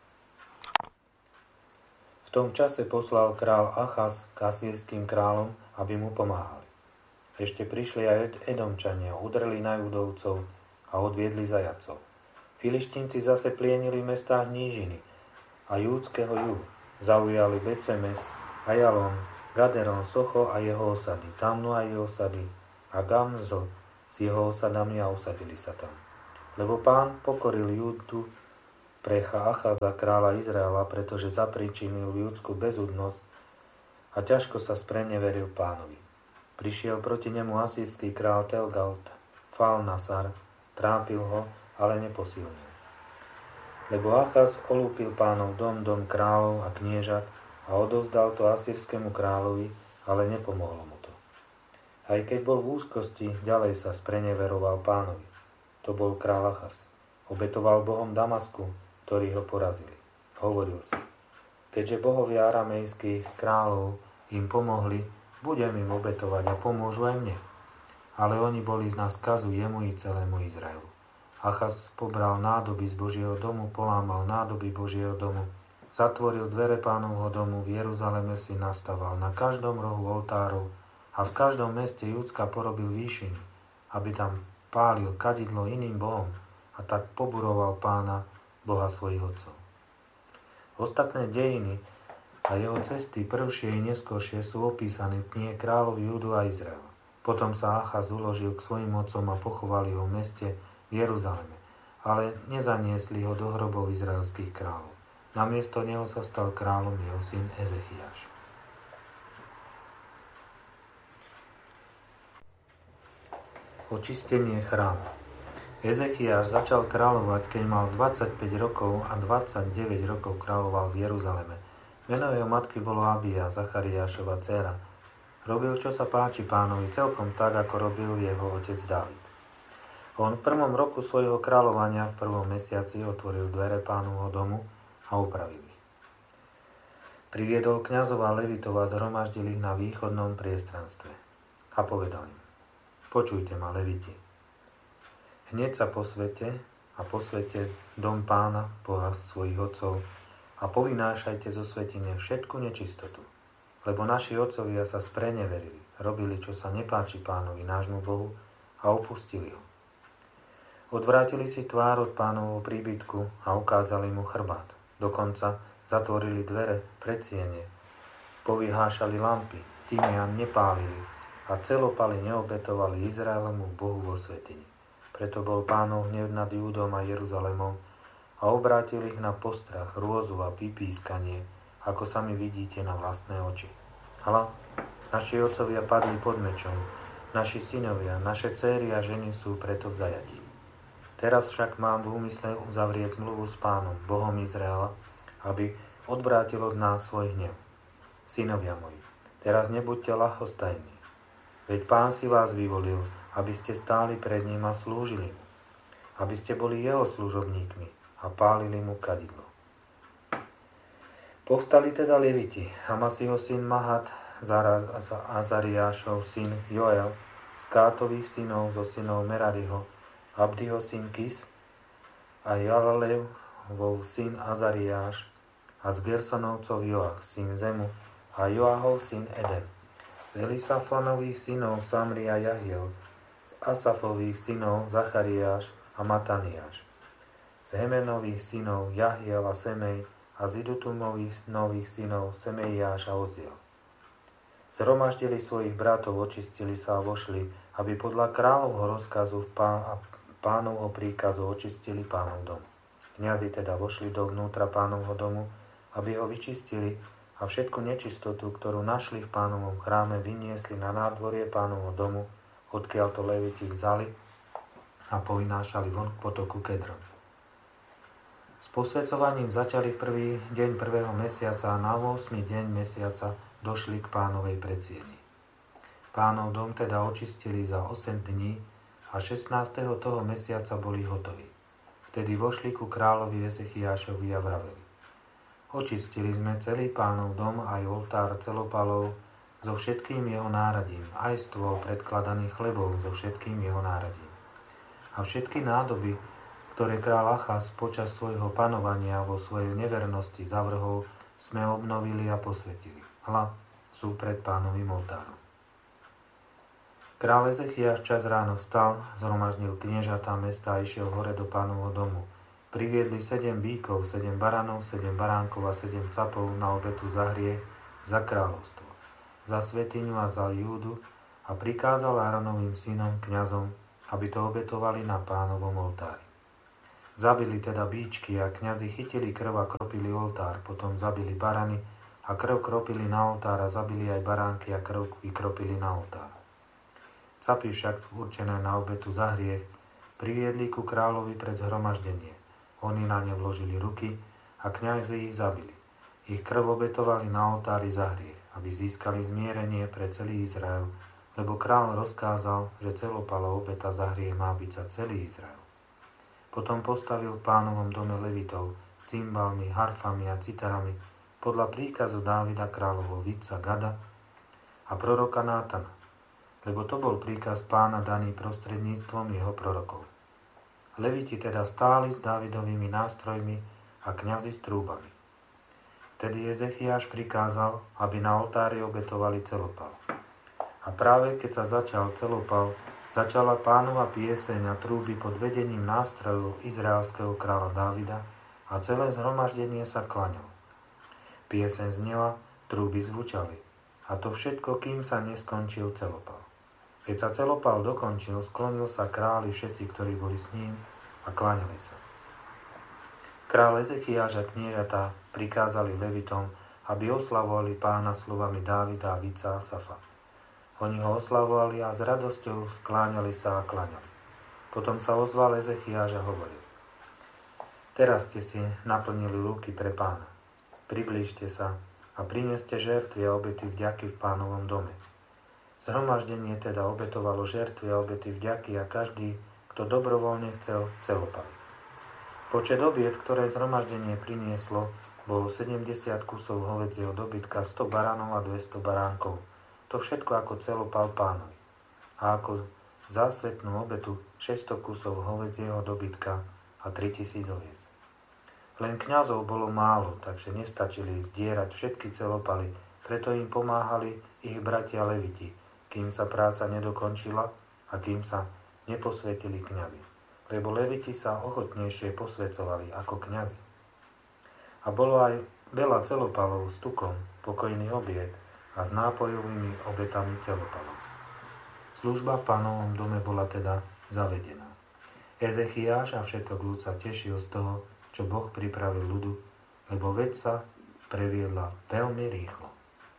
V tom čase poslal král Achaz k asýrským kráľom, aby mu pomáhali. Ešte prišli aj Edomčania, udreli na Judovcov a odviedli zajacov. Filištínci zase plienili v mestách nížiny a júdskeho juhu. Zaujali Becemes, Ajalon, Gaderon, Socho a jeho osady, Tamnu a jeho osady a Gamzo s jeho osadami a usadili sa tam. Lebo Pán pokoril Júdu pre Achaza kráľa Izraela, pretože zapríčinil judskú bezúdnosť a ťažko sa spreneveril Pánovi. Prišiel proti nemu asýrsky kráľ Telgal Falnasar, trápil ho, ale neposilnil. Lebo Achaz olúpil Pánov dom, dom kráľov a kniežat a odovzdal to asýrskému kráľovi, ale nepomohlo mu to. Aj keď bol v úzkosti, ďalej sa spreneveroval Pánovi. To bol kráľ Achaz. Obetoval bohom Damasku, ktorí ho porazili. Hovoril si, keďže bohovia aramejských kráľov im pomohli, budem im obetovať a pomôžu aj mne. Ale oni boli na skazu jemu i celému Izraelu. Achaz pobral nádoby z Božieho domu, polámal nádoby Božieho domu, zatvoril dvere Pánovho domu, v Jeruzaleme si nastaval na každom rohu oltárov a v každom meste Judska porobil výšiny, aby tam pálil kadidlo iným bohom a tak poburoval Pána, Boha svojich otcov. Ostatné dejiny a jeho cesty prvšie i neskôršie sú opísané v knihe Kráľov Júdu a Izraela. Potom sa Achaz uložil k svojim otcom a pochovali ho v meste v Jeruzaleme, ale nezaniesli ho do hrobov izraelských kráľov. Namiesto neho sa stal kráľom jeho syn Ezechiáš. Očistenie chrámu. Ezechiáš začal kráľovať, keď mal dvadsaťpäť rokov a dvadsaťdeväť rokov kráľoval v Jeruzaleme. Meno jeho matky bolo Abija, Zachariášova dcéra. Robil, čo sa páči Pánovi, celkom tak, ako robil jeho otec Dávid. On v prvom roku svojho kráľovania v prvom mesiaci otvoril dvere Pánovho domu a upravil ich. Priviedol kňazov a levitov a zhromaždil ich na východnom priestranstve. A povedal im, počujte ma, leviti. Hneď sa posvete a posvete dom Pána, Boha svojich otcov a povinášajte zo svätyne všetku nečistotu. Lebo naši otcovia sa spreneverili, robili, čo sa nepáči Pánovi, nášmu Bohu, a opustili ho. Odvrátili si tvár od Pánovho príbytku a ukázali mu chrbát. Dokonca zatvorili dvere predsiene, povyhášali lampy, tymian nepálili a celopaly neobetovali Izraelomu Bohu vo svätyni. Preto bol Pánov hnev nad Júdom a Jeruzalémom a obrátil ich na postrach, hrôzu a pipískanie, ako sami vidíte na vlastné oči. Hľa, naši otcovia padli pod mečom, naši synovia, naše céry a ženy sú preto v zajatí. Teraz však mám v úmysle uzavrieť zmluvu s Pánom, Bohom Izraela, aby odvrátil od nás svoj hnev. Synovia moji, teraz nebuďte ľahostajní, veď Pán si vás vyvolil, aby ste stáli pred ním a slúžili mu, aby ste boli jeho služobníkmi a pálili mu kadidlo. Povstali teda leviti, Amasiho syn Mahat, Azariášov syn Joel, z Kátových synov zo synov Merariho, Abdiho syn Kis a Jalalevov syn Azariáš a z Gersonovcov Joach syn Zemu a Joahov syn Eden, z Elisafanových synov Samri a Jahiel, z Asafových synov Zachariáš a Mataniáš, z Hemenových synov Jahiel a Semej a z Idutumových nových synov Semeiáš a Oziel. Zhromaždili svojich bratov, očistili sa a vošli, aby podľa kráľovho rozkazu a Pánovho príkazu očistili Pánov dom. Kňazi teda vošli dovnútra Pánovho domu, aby ho vyčistili a všetku nečistotu, ktorú našli v Pánovom chráme, vyniesli na nádvorie Pánovho domu, odkiaľ to leviti vzali a povynášali von k potoku Kedron. S posväcovaním začali v prvý deň prvého mesiaca a na ôsmy deň mesiaca došli k Pánovej predsieni. Pánov dom teda očistili za osem dní a šestnásteho toho mesiaca boli hotoví. Vtedy vošli ku kráľovi Ezechiášovi a vraveli. Očistili sme celý Pánov dom, aj oltár celopalov so všetkým jeho náradím, aj stôl predkladaných chlebov so všetkým jeho náradím. A všetky nádoby, ktoré kráľ Achaz počas svojho panovania vo svojej nevernosti zavrhol, sme obnovili a posvetili. Hľa, sú pred Pánovým oltárom. Kráľ Ezechiáš čas ráno vstal, zhromaždil kniežatá mesta a išiel hore do Pánovho domu. Priviedli sedem bíkov, sedem baranov, sedem baránkov a sedem capov na obetu za hriech, za kráľovstvo. za svätyňu a za Júdu a prikázal Áronovým synom, kňazom, aby to obetovali na Pánovom oltári. Zabili teda bíčky a kňazi chytili krv a kropili oltár, potom zabili barany a krv kropili na oltár a zabili aj baránky a krv vykropili na oltár. Capy však určené na obetu za hriech priviedli ku kráľovi pred zhromaždenie. Oni na ne vložili ruky a kňazi ich zabili. Ich krv obetovali na oltári za hriech, aby získali zmierenie pre celý Izrael, lebo kráľ rozkázal, že celopala obeta za hriech má byť za celý Izrael. Potom postavil v Pánovom dome levitov s cymbalmi, harfami a citarami podľa príkazu Dávida kráľovho vidca Gada a proroka Nátana, lebo to bol príkaz Pána daný prostredníctvom jeho prorokov. Leviti teda stáli s Dávidovými nástrojmi a kňazi s trúbami. Vtedy Ezechiáš prikázal, aby na oltári obetovali celopal. A práve keď sa začal celopal, začala Pánova pieseň a trúby pod vedením nástrojov izraelského kráľa Dávida a celé zhromaždenie sa klaňalo. Pieseň znela, trúby zvučali. A to všetko, kým sa neskončil celopal. Keď sa celopal dokončil, sklonil sa kráľ i všetci, ktorí boli s ním a kláňali sa. Kráľ Ezechiáš a kniežatá prikázali levitom, aby oslavovali Pána slovami Dávida a vidca Asafa. Oni ho oslavovali a s radosťou skláňali sa a kláňali. Potom sa ozval Ezechiáš a hovoril: Teraz ste si naplnili lúky pre Pána. Priblížte sa a prineste žertvy a obety vďaky v Pánovom dome. Zhromaždenie teda obetovalo žertvy a obety vďaky a každý, kto dobrovoľne chcel, celopali. Počet obiet, ktoré zhromaždenie prinieslo, bolo sedemdesiat kusov hovedzieho dobytka, sto baránov a dvesto baránkov. To všetko ako celopal Pánovi. A ako zásvetnú obetu šesťsto kusov hovedzieho dobytka a tritisíc oviec. Len kňazov bolo málo, takže nestačili zdierať všetky celopaly, preto im pomáhali ich bratia leviti, kým sa práca nedokončila a kým sa neposvetili kňazi. Lebo leviti sa ochotnejšie posvecovali ako kňazi. A bolo aj veľa celopalov s tukom, pokojný obied a s nápojovými obetami celopalov. Služba v Pánovom dome bola teda zavedená. Ezechiáš a všetok ľud sa tešil z toho, čo Boh pripravil ľudu, lebo vec sa previedla veľmi rýchlo.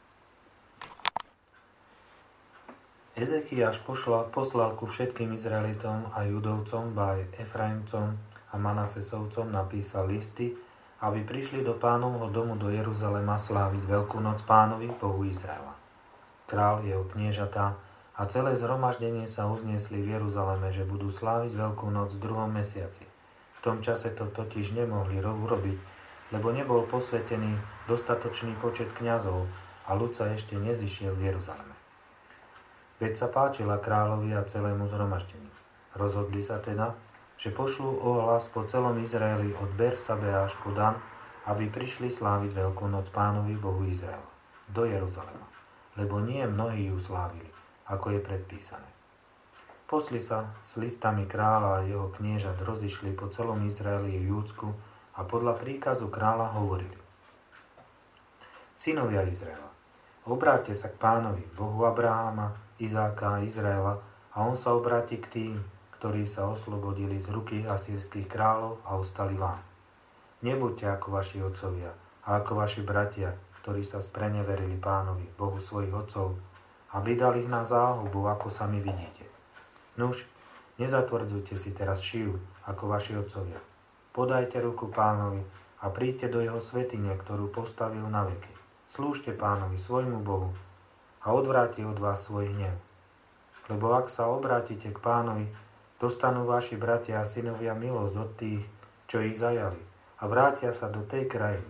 Ezechiáš poslal, poslal ku všetkým Izraelitom a Judovcom, ba aj Efraimcom a Manasesovcom napísal listy, aby prišli do Pánovho domu do Jeruzalema sláviť Veľkú noc Pánovi, Bohu Izraela. Král, jeho kniežatá a celé zhromaždenie sa uzniesli v Jeruzaleme, že budú sláviť Veľkú noc v druhom mesiaci. V tom čase to totiž nemohli urobiť, lebo nebol posvetený dostatočný počet kňazov a ľud sa ešte nezišiel v Jeruzaleme. Veď sa páčila kráľovi a celému zhromaždeniu. Rozhodli sa teda, že pošlú ohlas po celom Izraeli od Bersabe až po Dan, aby prišli sláviť Veľkú noc Pánovi, Bohu Izraela, do Jeruzalema, lebo nie mnohí ju slávili, ako je predpísané. Posli sa s listami kráľa a jeho kniežat rozišli po celom Izraeli i Júdsku a podľa príkazu kráľa hovorili: Synovia Izraela, obráťte sa k Pánovi, Bohu Abraháma, Izáka a Izraela, a on sa obráti k tým, ktorí sa oslobodili z ruky asýrskych kráľov a ostali vám. Nebuďte ako vaši otcovia a ako vaši bratia, ktorí sa spreneverili Pánovi, Bohu svojich otcov, a vydali ich na záhubu, ako sami vidíte. Nuž, nezatvrdzujte si teraz šiju, ako vaši otcovia. Podajte ruku Pánovi a príďte do jeho svätyne, ktorú postavil na veky. Slúžte Pánovi, svojmu Bohu, a odvráti od vás svoj hnev. Lebo ak sa obrátite k Pánovi, dostanú vaši bratia a synovia milosť od tých, čo ich zajali, a vrátia sa do tej krajiny.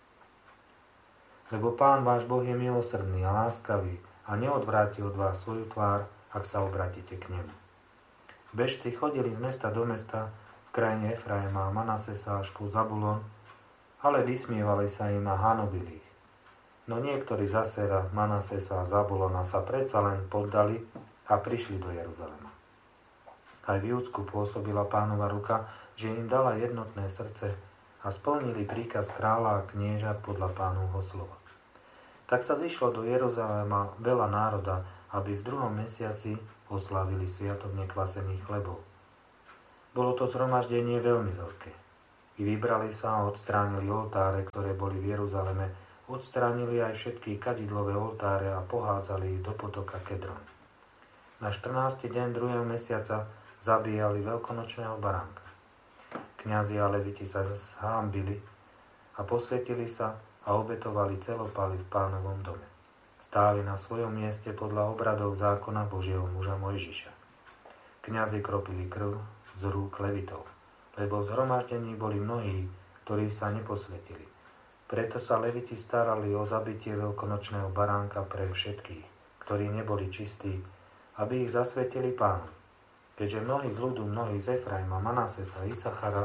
Lebo Pán váš Boh je milosrdný a láskavý a neodvráti od vás svoju tvár, ak sa obrátite k nemu. Bežci chodili z mesta do mesta v krajine Efraima a Manasesa až po Zabulon, ale vysmievali sa im a hanobili ich. No niektorí z Asera, Manasesa a Zabulona sa predsa len poddali a prišli do Jeruzalema. Aj v Júdsku pôsobila Pánova ruka, že im dala jednotné srdce a splnili príkaz kráľa a kniežat podľa Pánovho slova. Tak sa zišlo do Jeruzalema veľa národa, aby v druhom mesiaci oslávili sviatok nekvasených chlebov. Bolo to zhromaždenie veľmi veľké. I vybrali sa a odstránili oltáre, ktoré boli v Jeruzaleme, odstránili aj všetky kadidlové oltáre a pohádzali ich do potoka Kedron. Na štrnásty deň druhého mesiaca zabíjali veľkonočného baránka. Kňazi a leviti sa zhámbili a posvetili sa a obetovali celopaly v Pánovom dome. Stáli na svojom mieste podľa obradov zákona Božieho muža Mojžiša. Kňazi kropili krv z rúk levitov, lebo v zhromaždení boli mnohí, ktorí sa neposvetili. Preto sa leviti starali o zabitie veľkonočného baránka pre všetkých, ktorí neboli čistí, aby ich zasvetili Pánu. Keďže mnohí z ľudu, mnohí z Efraima, Manasesa, Isachara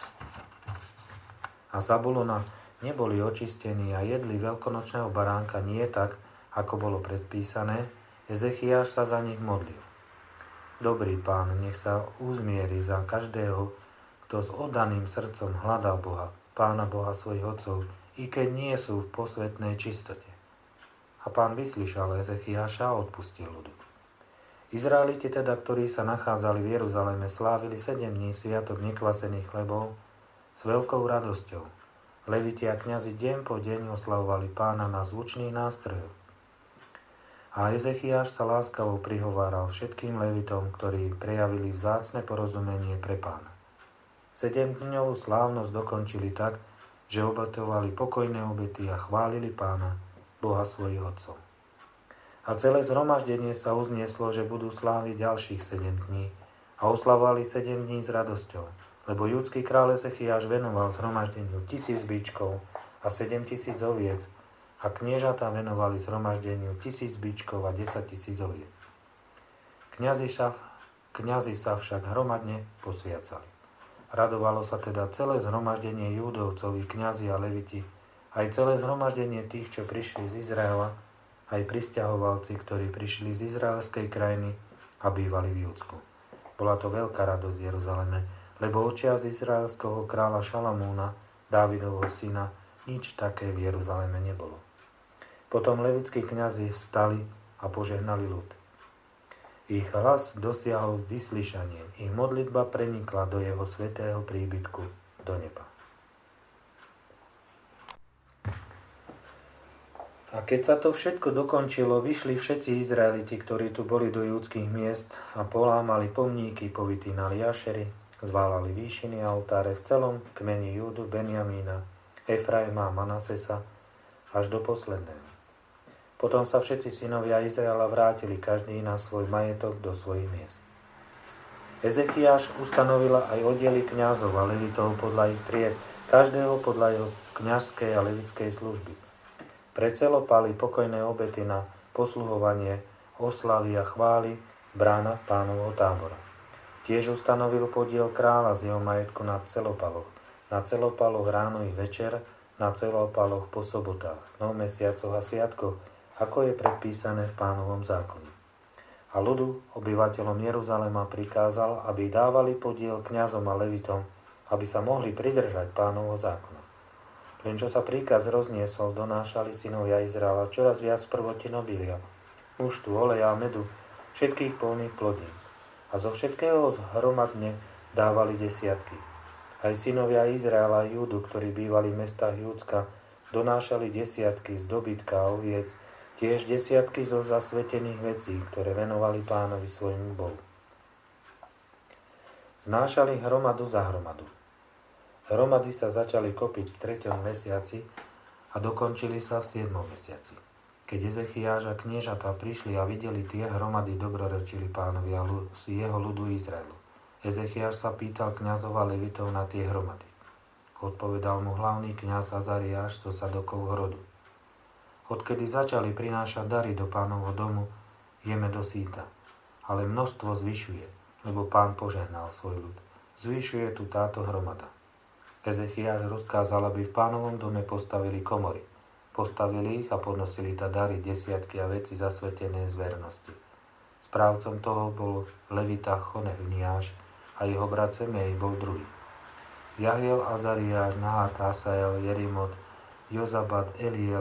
a Zabulona neboli očistení a jedli veľkonočného baránka nie tak, ako bolo predpísané, Ezechiáš sa za nich modlil. Dobrý Pán, nech sa uzmieri za každého, kto s oddaným srdcom hľadá Boha, Pána Boha svojich otcov, i keď nie sú v posvetnej čistote. A Pán vyslyšal Ezechiáša a odpustil ľudu. Izraeliti teda, ktorí sa nachádzali v Jeruzaleme, slávili sedem dní sviatok nekvasených chlebov s veľkou radosťou. Leviti a kňazi deň po deň oslavovali Pána na zvučných nástrojoch. A Ezechiáš sa láskavo prihováral všetkým levitom, ktorí prejavili vzácne porozumenie pre Pána. Sedemdňovú slávnosť dokončili tak, že obetovali pokojné obety a chválili Pána, Boha svojich otcov. A celé zhromaždenie sa uznieslo, že budú sláviť ďalších sedem dní a oslavovali sedem dní s radosťou, lebo judský kráľ Ezechiáš venoval zhromaždeniu tisíc bičkov a sedem tisíc oviec, a kniežatá venovali zhromaždeniu tisíc bičkov a desať tisíc oviec. Kňazi sa, kňazi sa však hromadne posviacali. Radovalo sa teda celé zhromaždenie Júdovcov, kňazi a leviti, aj celé zhromaždenie tých, čo prišli z Izraela, aj prisťahovalci, ktorí prišli z izraelskej krajiny a bývali v Júdsku. Bola to veľká radosť v Jeruzaleme, lebo očias izraelského kráľa Šalamúna, Dávidovho syna, nič také v Jeruzaleme nebolo. Potom levickí kňazi vstali a požehnali ľud. Ich hlas dosiahol vyslyšanie, ich modlitba prenikla do jeho svätého príbytku, do neba. A keď sa to všetko dokončilo, vyšli všetci Izraeliti, ktorí tu boli do judských miest a polámali pomníky, povytínali jašery, zválali výšiny a oltáre v celom kmeni Júdu, Benjamína, Efraima a Manasesa až do posledného. Potom sa všetci synovia Izraela vrátili každý na svoj majetok do svojich miest. Ezechiáš ustanovila aj oddiely kňazov a levitov podľa ich tried, každého podľa jeho kňazskej a levitskej služby. Pre celopaly pokojné obety na posluhovanie, oslavy a chvály brána Pánovho tábora. Tiež ustanovil podiel kráľa z jeho majetku na celopaloch, na celopaloch ráno i večer, na celopaloch po sobotách, no mesiacoch a sviatkoch, ako je predpísané v Pánovom zákone. A ľudu, obyvateľom Jeruzalema, prikázal, aby dávali podiel kňazom a levitom, aby sa mohli pridržať Pánovho zákona. Len čo sa príkaz rozniesol, donášali synovia Izraela čoraz viac prvotín obilia, muštu, oleja a medu, všetkých polných plodín. A zo všetkého hromadne dávali desiatky. Aj synovia Izraela a Júdu, ktorí bývali v mestách Júdska, donášali desiatky z dobytka a oviec, tiež desiatky zo zasvetených vecí, ktoré venovali Pánovi svojmu Bohu. Znášali hromadu za hromadu. Hromady sa začali kopiť v treťom mesiaci a dokončili sa v siedmom mesiaci. Keď Ezechiáš a kniežatá prišli a videli tie hromady, dobrorečili Pánovi a jeho ľudu Izraelu. Ezechiáš sa pýtal kňazov a levitov na tie hromady. Odpovedal mu hlavný kňaz Azariáš zo Sadokovho rodu. Odkedy začali prinášať dary do Pánovho domu, jeme do síta, ale množstvo zvyšuje, lebo Pán požehnal svoj ľud. Zvyšuje tu táto hromada. Ezechiáš rozkázal, aby v Pánovom dome postavili komory. Postavili ich a podnosili tá dary, desiatky a veci zasvetené z vernosti. Správcom toho bol levita Chonechniáš a jeho brat Semej bol druhý. Jahiel, Azariáš, Nahat, Asael, Jerimot, Jozabad, Eliel,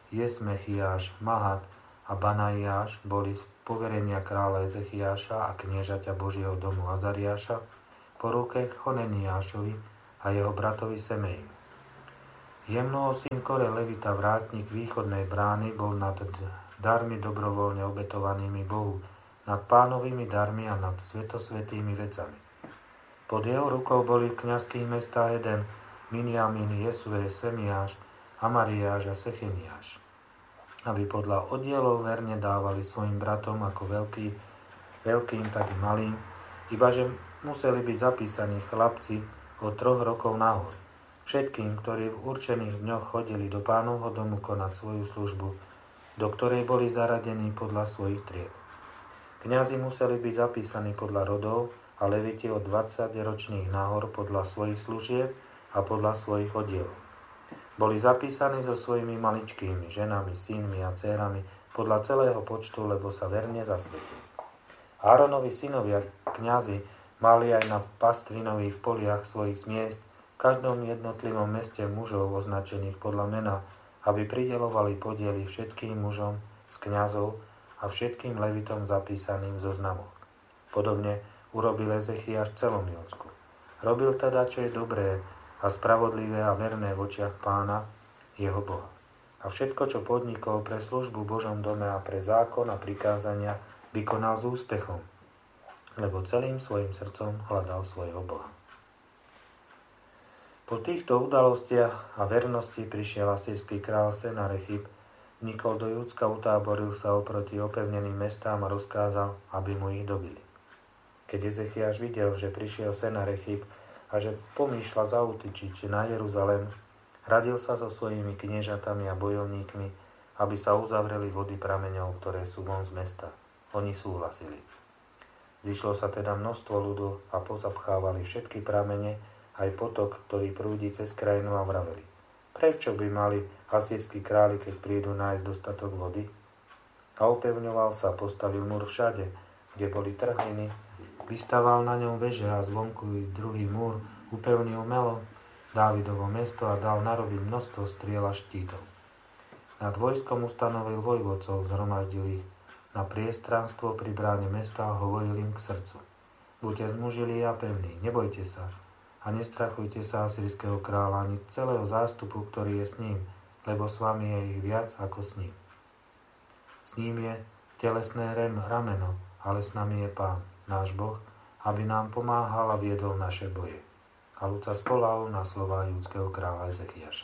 Jesmechiáš, Mahat a Banaiáš boli z poverenia kráľa Ezechiáša a kniežaťa Božieho domu Azariáša po ruke Choneniášovi a jeho bratovi Semeji. Jemnoho syn Kore Levita, vrátnik východnej brány, bol nad darmi dobrovoľne obetovanými Bohu, nad pánovými darmi a nad svetosvätými vecami. Pod jeho rukou boli v kňazských mestách Eden, Miniamin, Jesue, Semiáš, Amariáš a Secheniáš, aby podľa oddielov verne dávali svojim bratom ako veľký, veľkým, tak i malým, ibaže museli byť zapísaní chlapci od troch rokov nahor. Všetkým, ktorí v určených dňoch chodili do pánovho domu konať svoju službu, do ktorej boli zaradení podľa svojich tried. Kňazi museli byť zapísaní podľa rodov a leviti od dvadsaťročných nahor podľa svojich služieb a podľa svojich oddielov. Boli zapísaní so svojimi maličkými ženami, synmi a dcérami podľa celého počtu, lebo sa verne zasvetili. Áronovi synovia kňazi mali aj na pastvinových poliach svojich miest v každom jednotlivom meste mužov označených podľa mena, aby prideľovali podiely všetkým mužom z kňazov a všetkým levitom zapísaným v zoznamoch. Podobne urobil Ezechiáš v celom Jódsku. Robil teda, čo je dobré a spravodlivé a verné v očiach Pána, jeho Boha. A všetko, čo podnikol pre službu v Božom dome a pre zákon a prikázania, vykonal s úspechom, lebo celým svojim srdcom hľadal svojho Boha. Po týchto udalostiach a vernosti prišiel asýrsky kráľ Senarechib, vnikol do Júdska, utáboril sa oproti opevneným mestám a rozkázal, aby mu ich dobili. Keď Ezechiáš videl, že prišiel Senarechib a že pomýšľa zaútočiť na Jeruzalém, radil sa so svojimi kniežatami a bojovníkmi, aby sa uzavreli vody prameňov, ktoré sú von z mesta. Oni súhlasili. Zišlo sa teda množstvo ľudu a pozapchávali všetky pramene, aj potok, ktorý prúdi cez krajinu, a vraveli: Prečo by mali asýrski králi, keď prídu nájsť dostatok vody? A upevňoval sa, postavil múr všade, kde boli trhliny, vystaval na ňom veže a zvonku druhý múr, upevnil Melo, Dávidovo mesto, a dal narobiť množstvo striel a štítov. Nad vojskom ustanovil vojvodcov, zhromaždil ich na priestranstvo pri bráne mesta a hovoril im k srdcu: Buďte zmužili a pevní, nebojte sa a nestrachujte sa asýrskeho kráľa ani celého zástupu, ktorý je s ním, lebo s vami je ich viac ako s ním. S ním je telesné rameno, ale s nami je Pán, náš Boh, aby nám pomáhal a viedol naše boje. A ľud sa spolahol na slová judského kráľa Ezechiáša.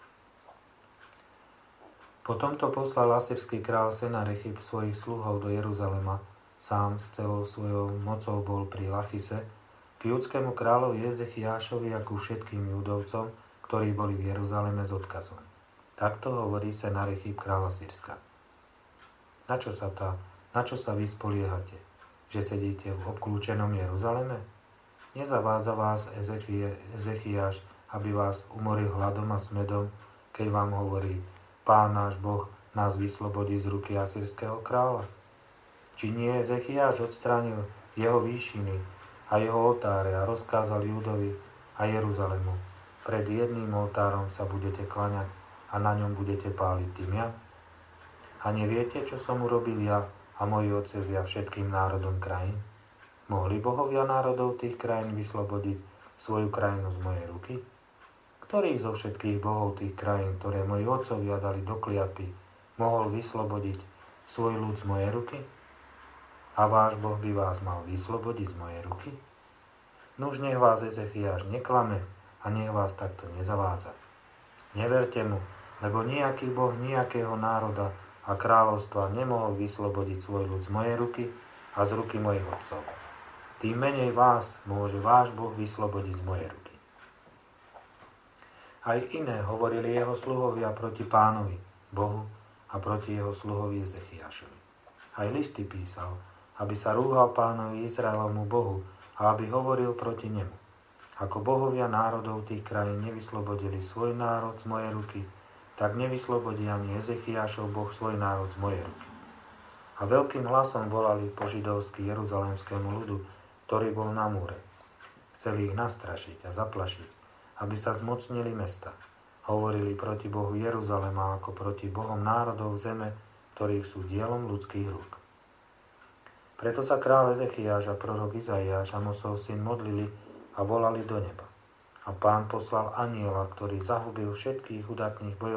Po tomto poslal asýrsky kráľ Senarechib svojich sluhov do Jeruzalema, sám s celou svojou mocou bol pri Lachise, k judskému kráľovi Ezechiášovi a ku všetkým judovcom, ktorí boli v Jeruzaleme s odkazom. Takto hovorí Senarechib kráľ Asýrska. Na čo sa tá, na čo sa vy spoliehate? Že sedíte v obklúčenom Jeruzaleme? Nezavádza vás Ezechie, Ezechiáš, aby vás umoril hladom a smedom, keď vám hovorí: Pán náš Boh nás vyslobodí z ruky asýrskeho kráľa? Či nie Ezechiáš odstránil jeho výšiny a jeho oltáre a rozkázal Júdovi a Jeruzalému: Pred jedným oltárom sa budete klaňať a na ňom budete páliť tymia? A neviete, čo som urobil ja a moji otcovia všetkým národom krajín? Mohli bohovia národov tých krajín vyslobodiť svoju krajinu z mojej ruky? Ktorých zo všetkých bohov tých krajín, ktoré moji otcovia dali do kliatby, mohol vyslobodiť svoj ľud z mojej ruky? A váš Boh by vás mal vyslobodiť z mojej ruky? Nuž nech vás Ezechiáš neklame a nech vás takto nezavádza. Neverte mu, lebo nejaký Boh nejakého národa a kráľovstva nemohol vyslobodiť svoj ľud z mojej ruky a z ruky mojich otcov. Tým menej vás môže váš Boh vyslobodiť z mojej ruky. Aj iné hovorili jeho sluhovia proti Pánovi, Bohu, a proti jeho sluhovi Ezechiášovi. Aj listy písal, aby sa rúhal Pánovi Izraelovmu Bohu a aby hovoril proti nemu. Ako bohovia národov tých krajín nevyslobodili svoj národ z mojej ruky, tak nevyslobodí ani Ezechiášov Boh svoj národ z mojej ruky. A veľkým hlasom volali po židovsky jeruzalémskému ľudu, ktorý bol na múre. Chceli ich nastrašiť a zaplašiť, aby sa zmocnili mesta. Hovorili proti Bohu Jeruzalema ako proti Bohom národov zeme, ktorých sú dielom ľudských rúk. Preto sa kráľ Ezechiáš a prorok Izaiáš, Amosov syn, modlili a volali do neba. A Pán poslal anjela, ktorý zahubil všetkých udatných bojovníkov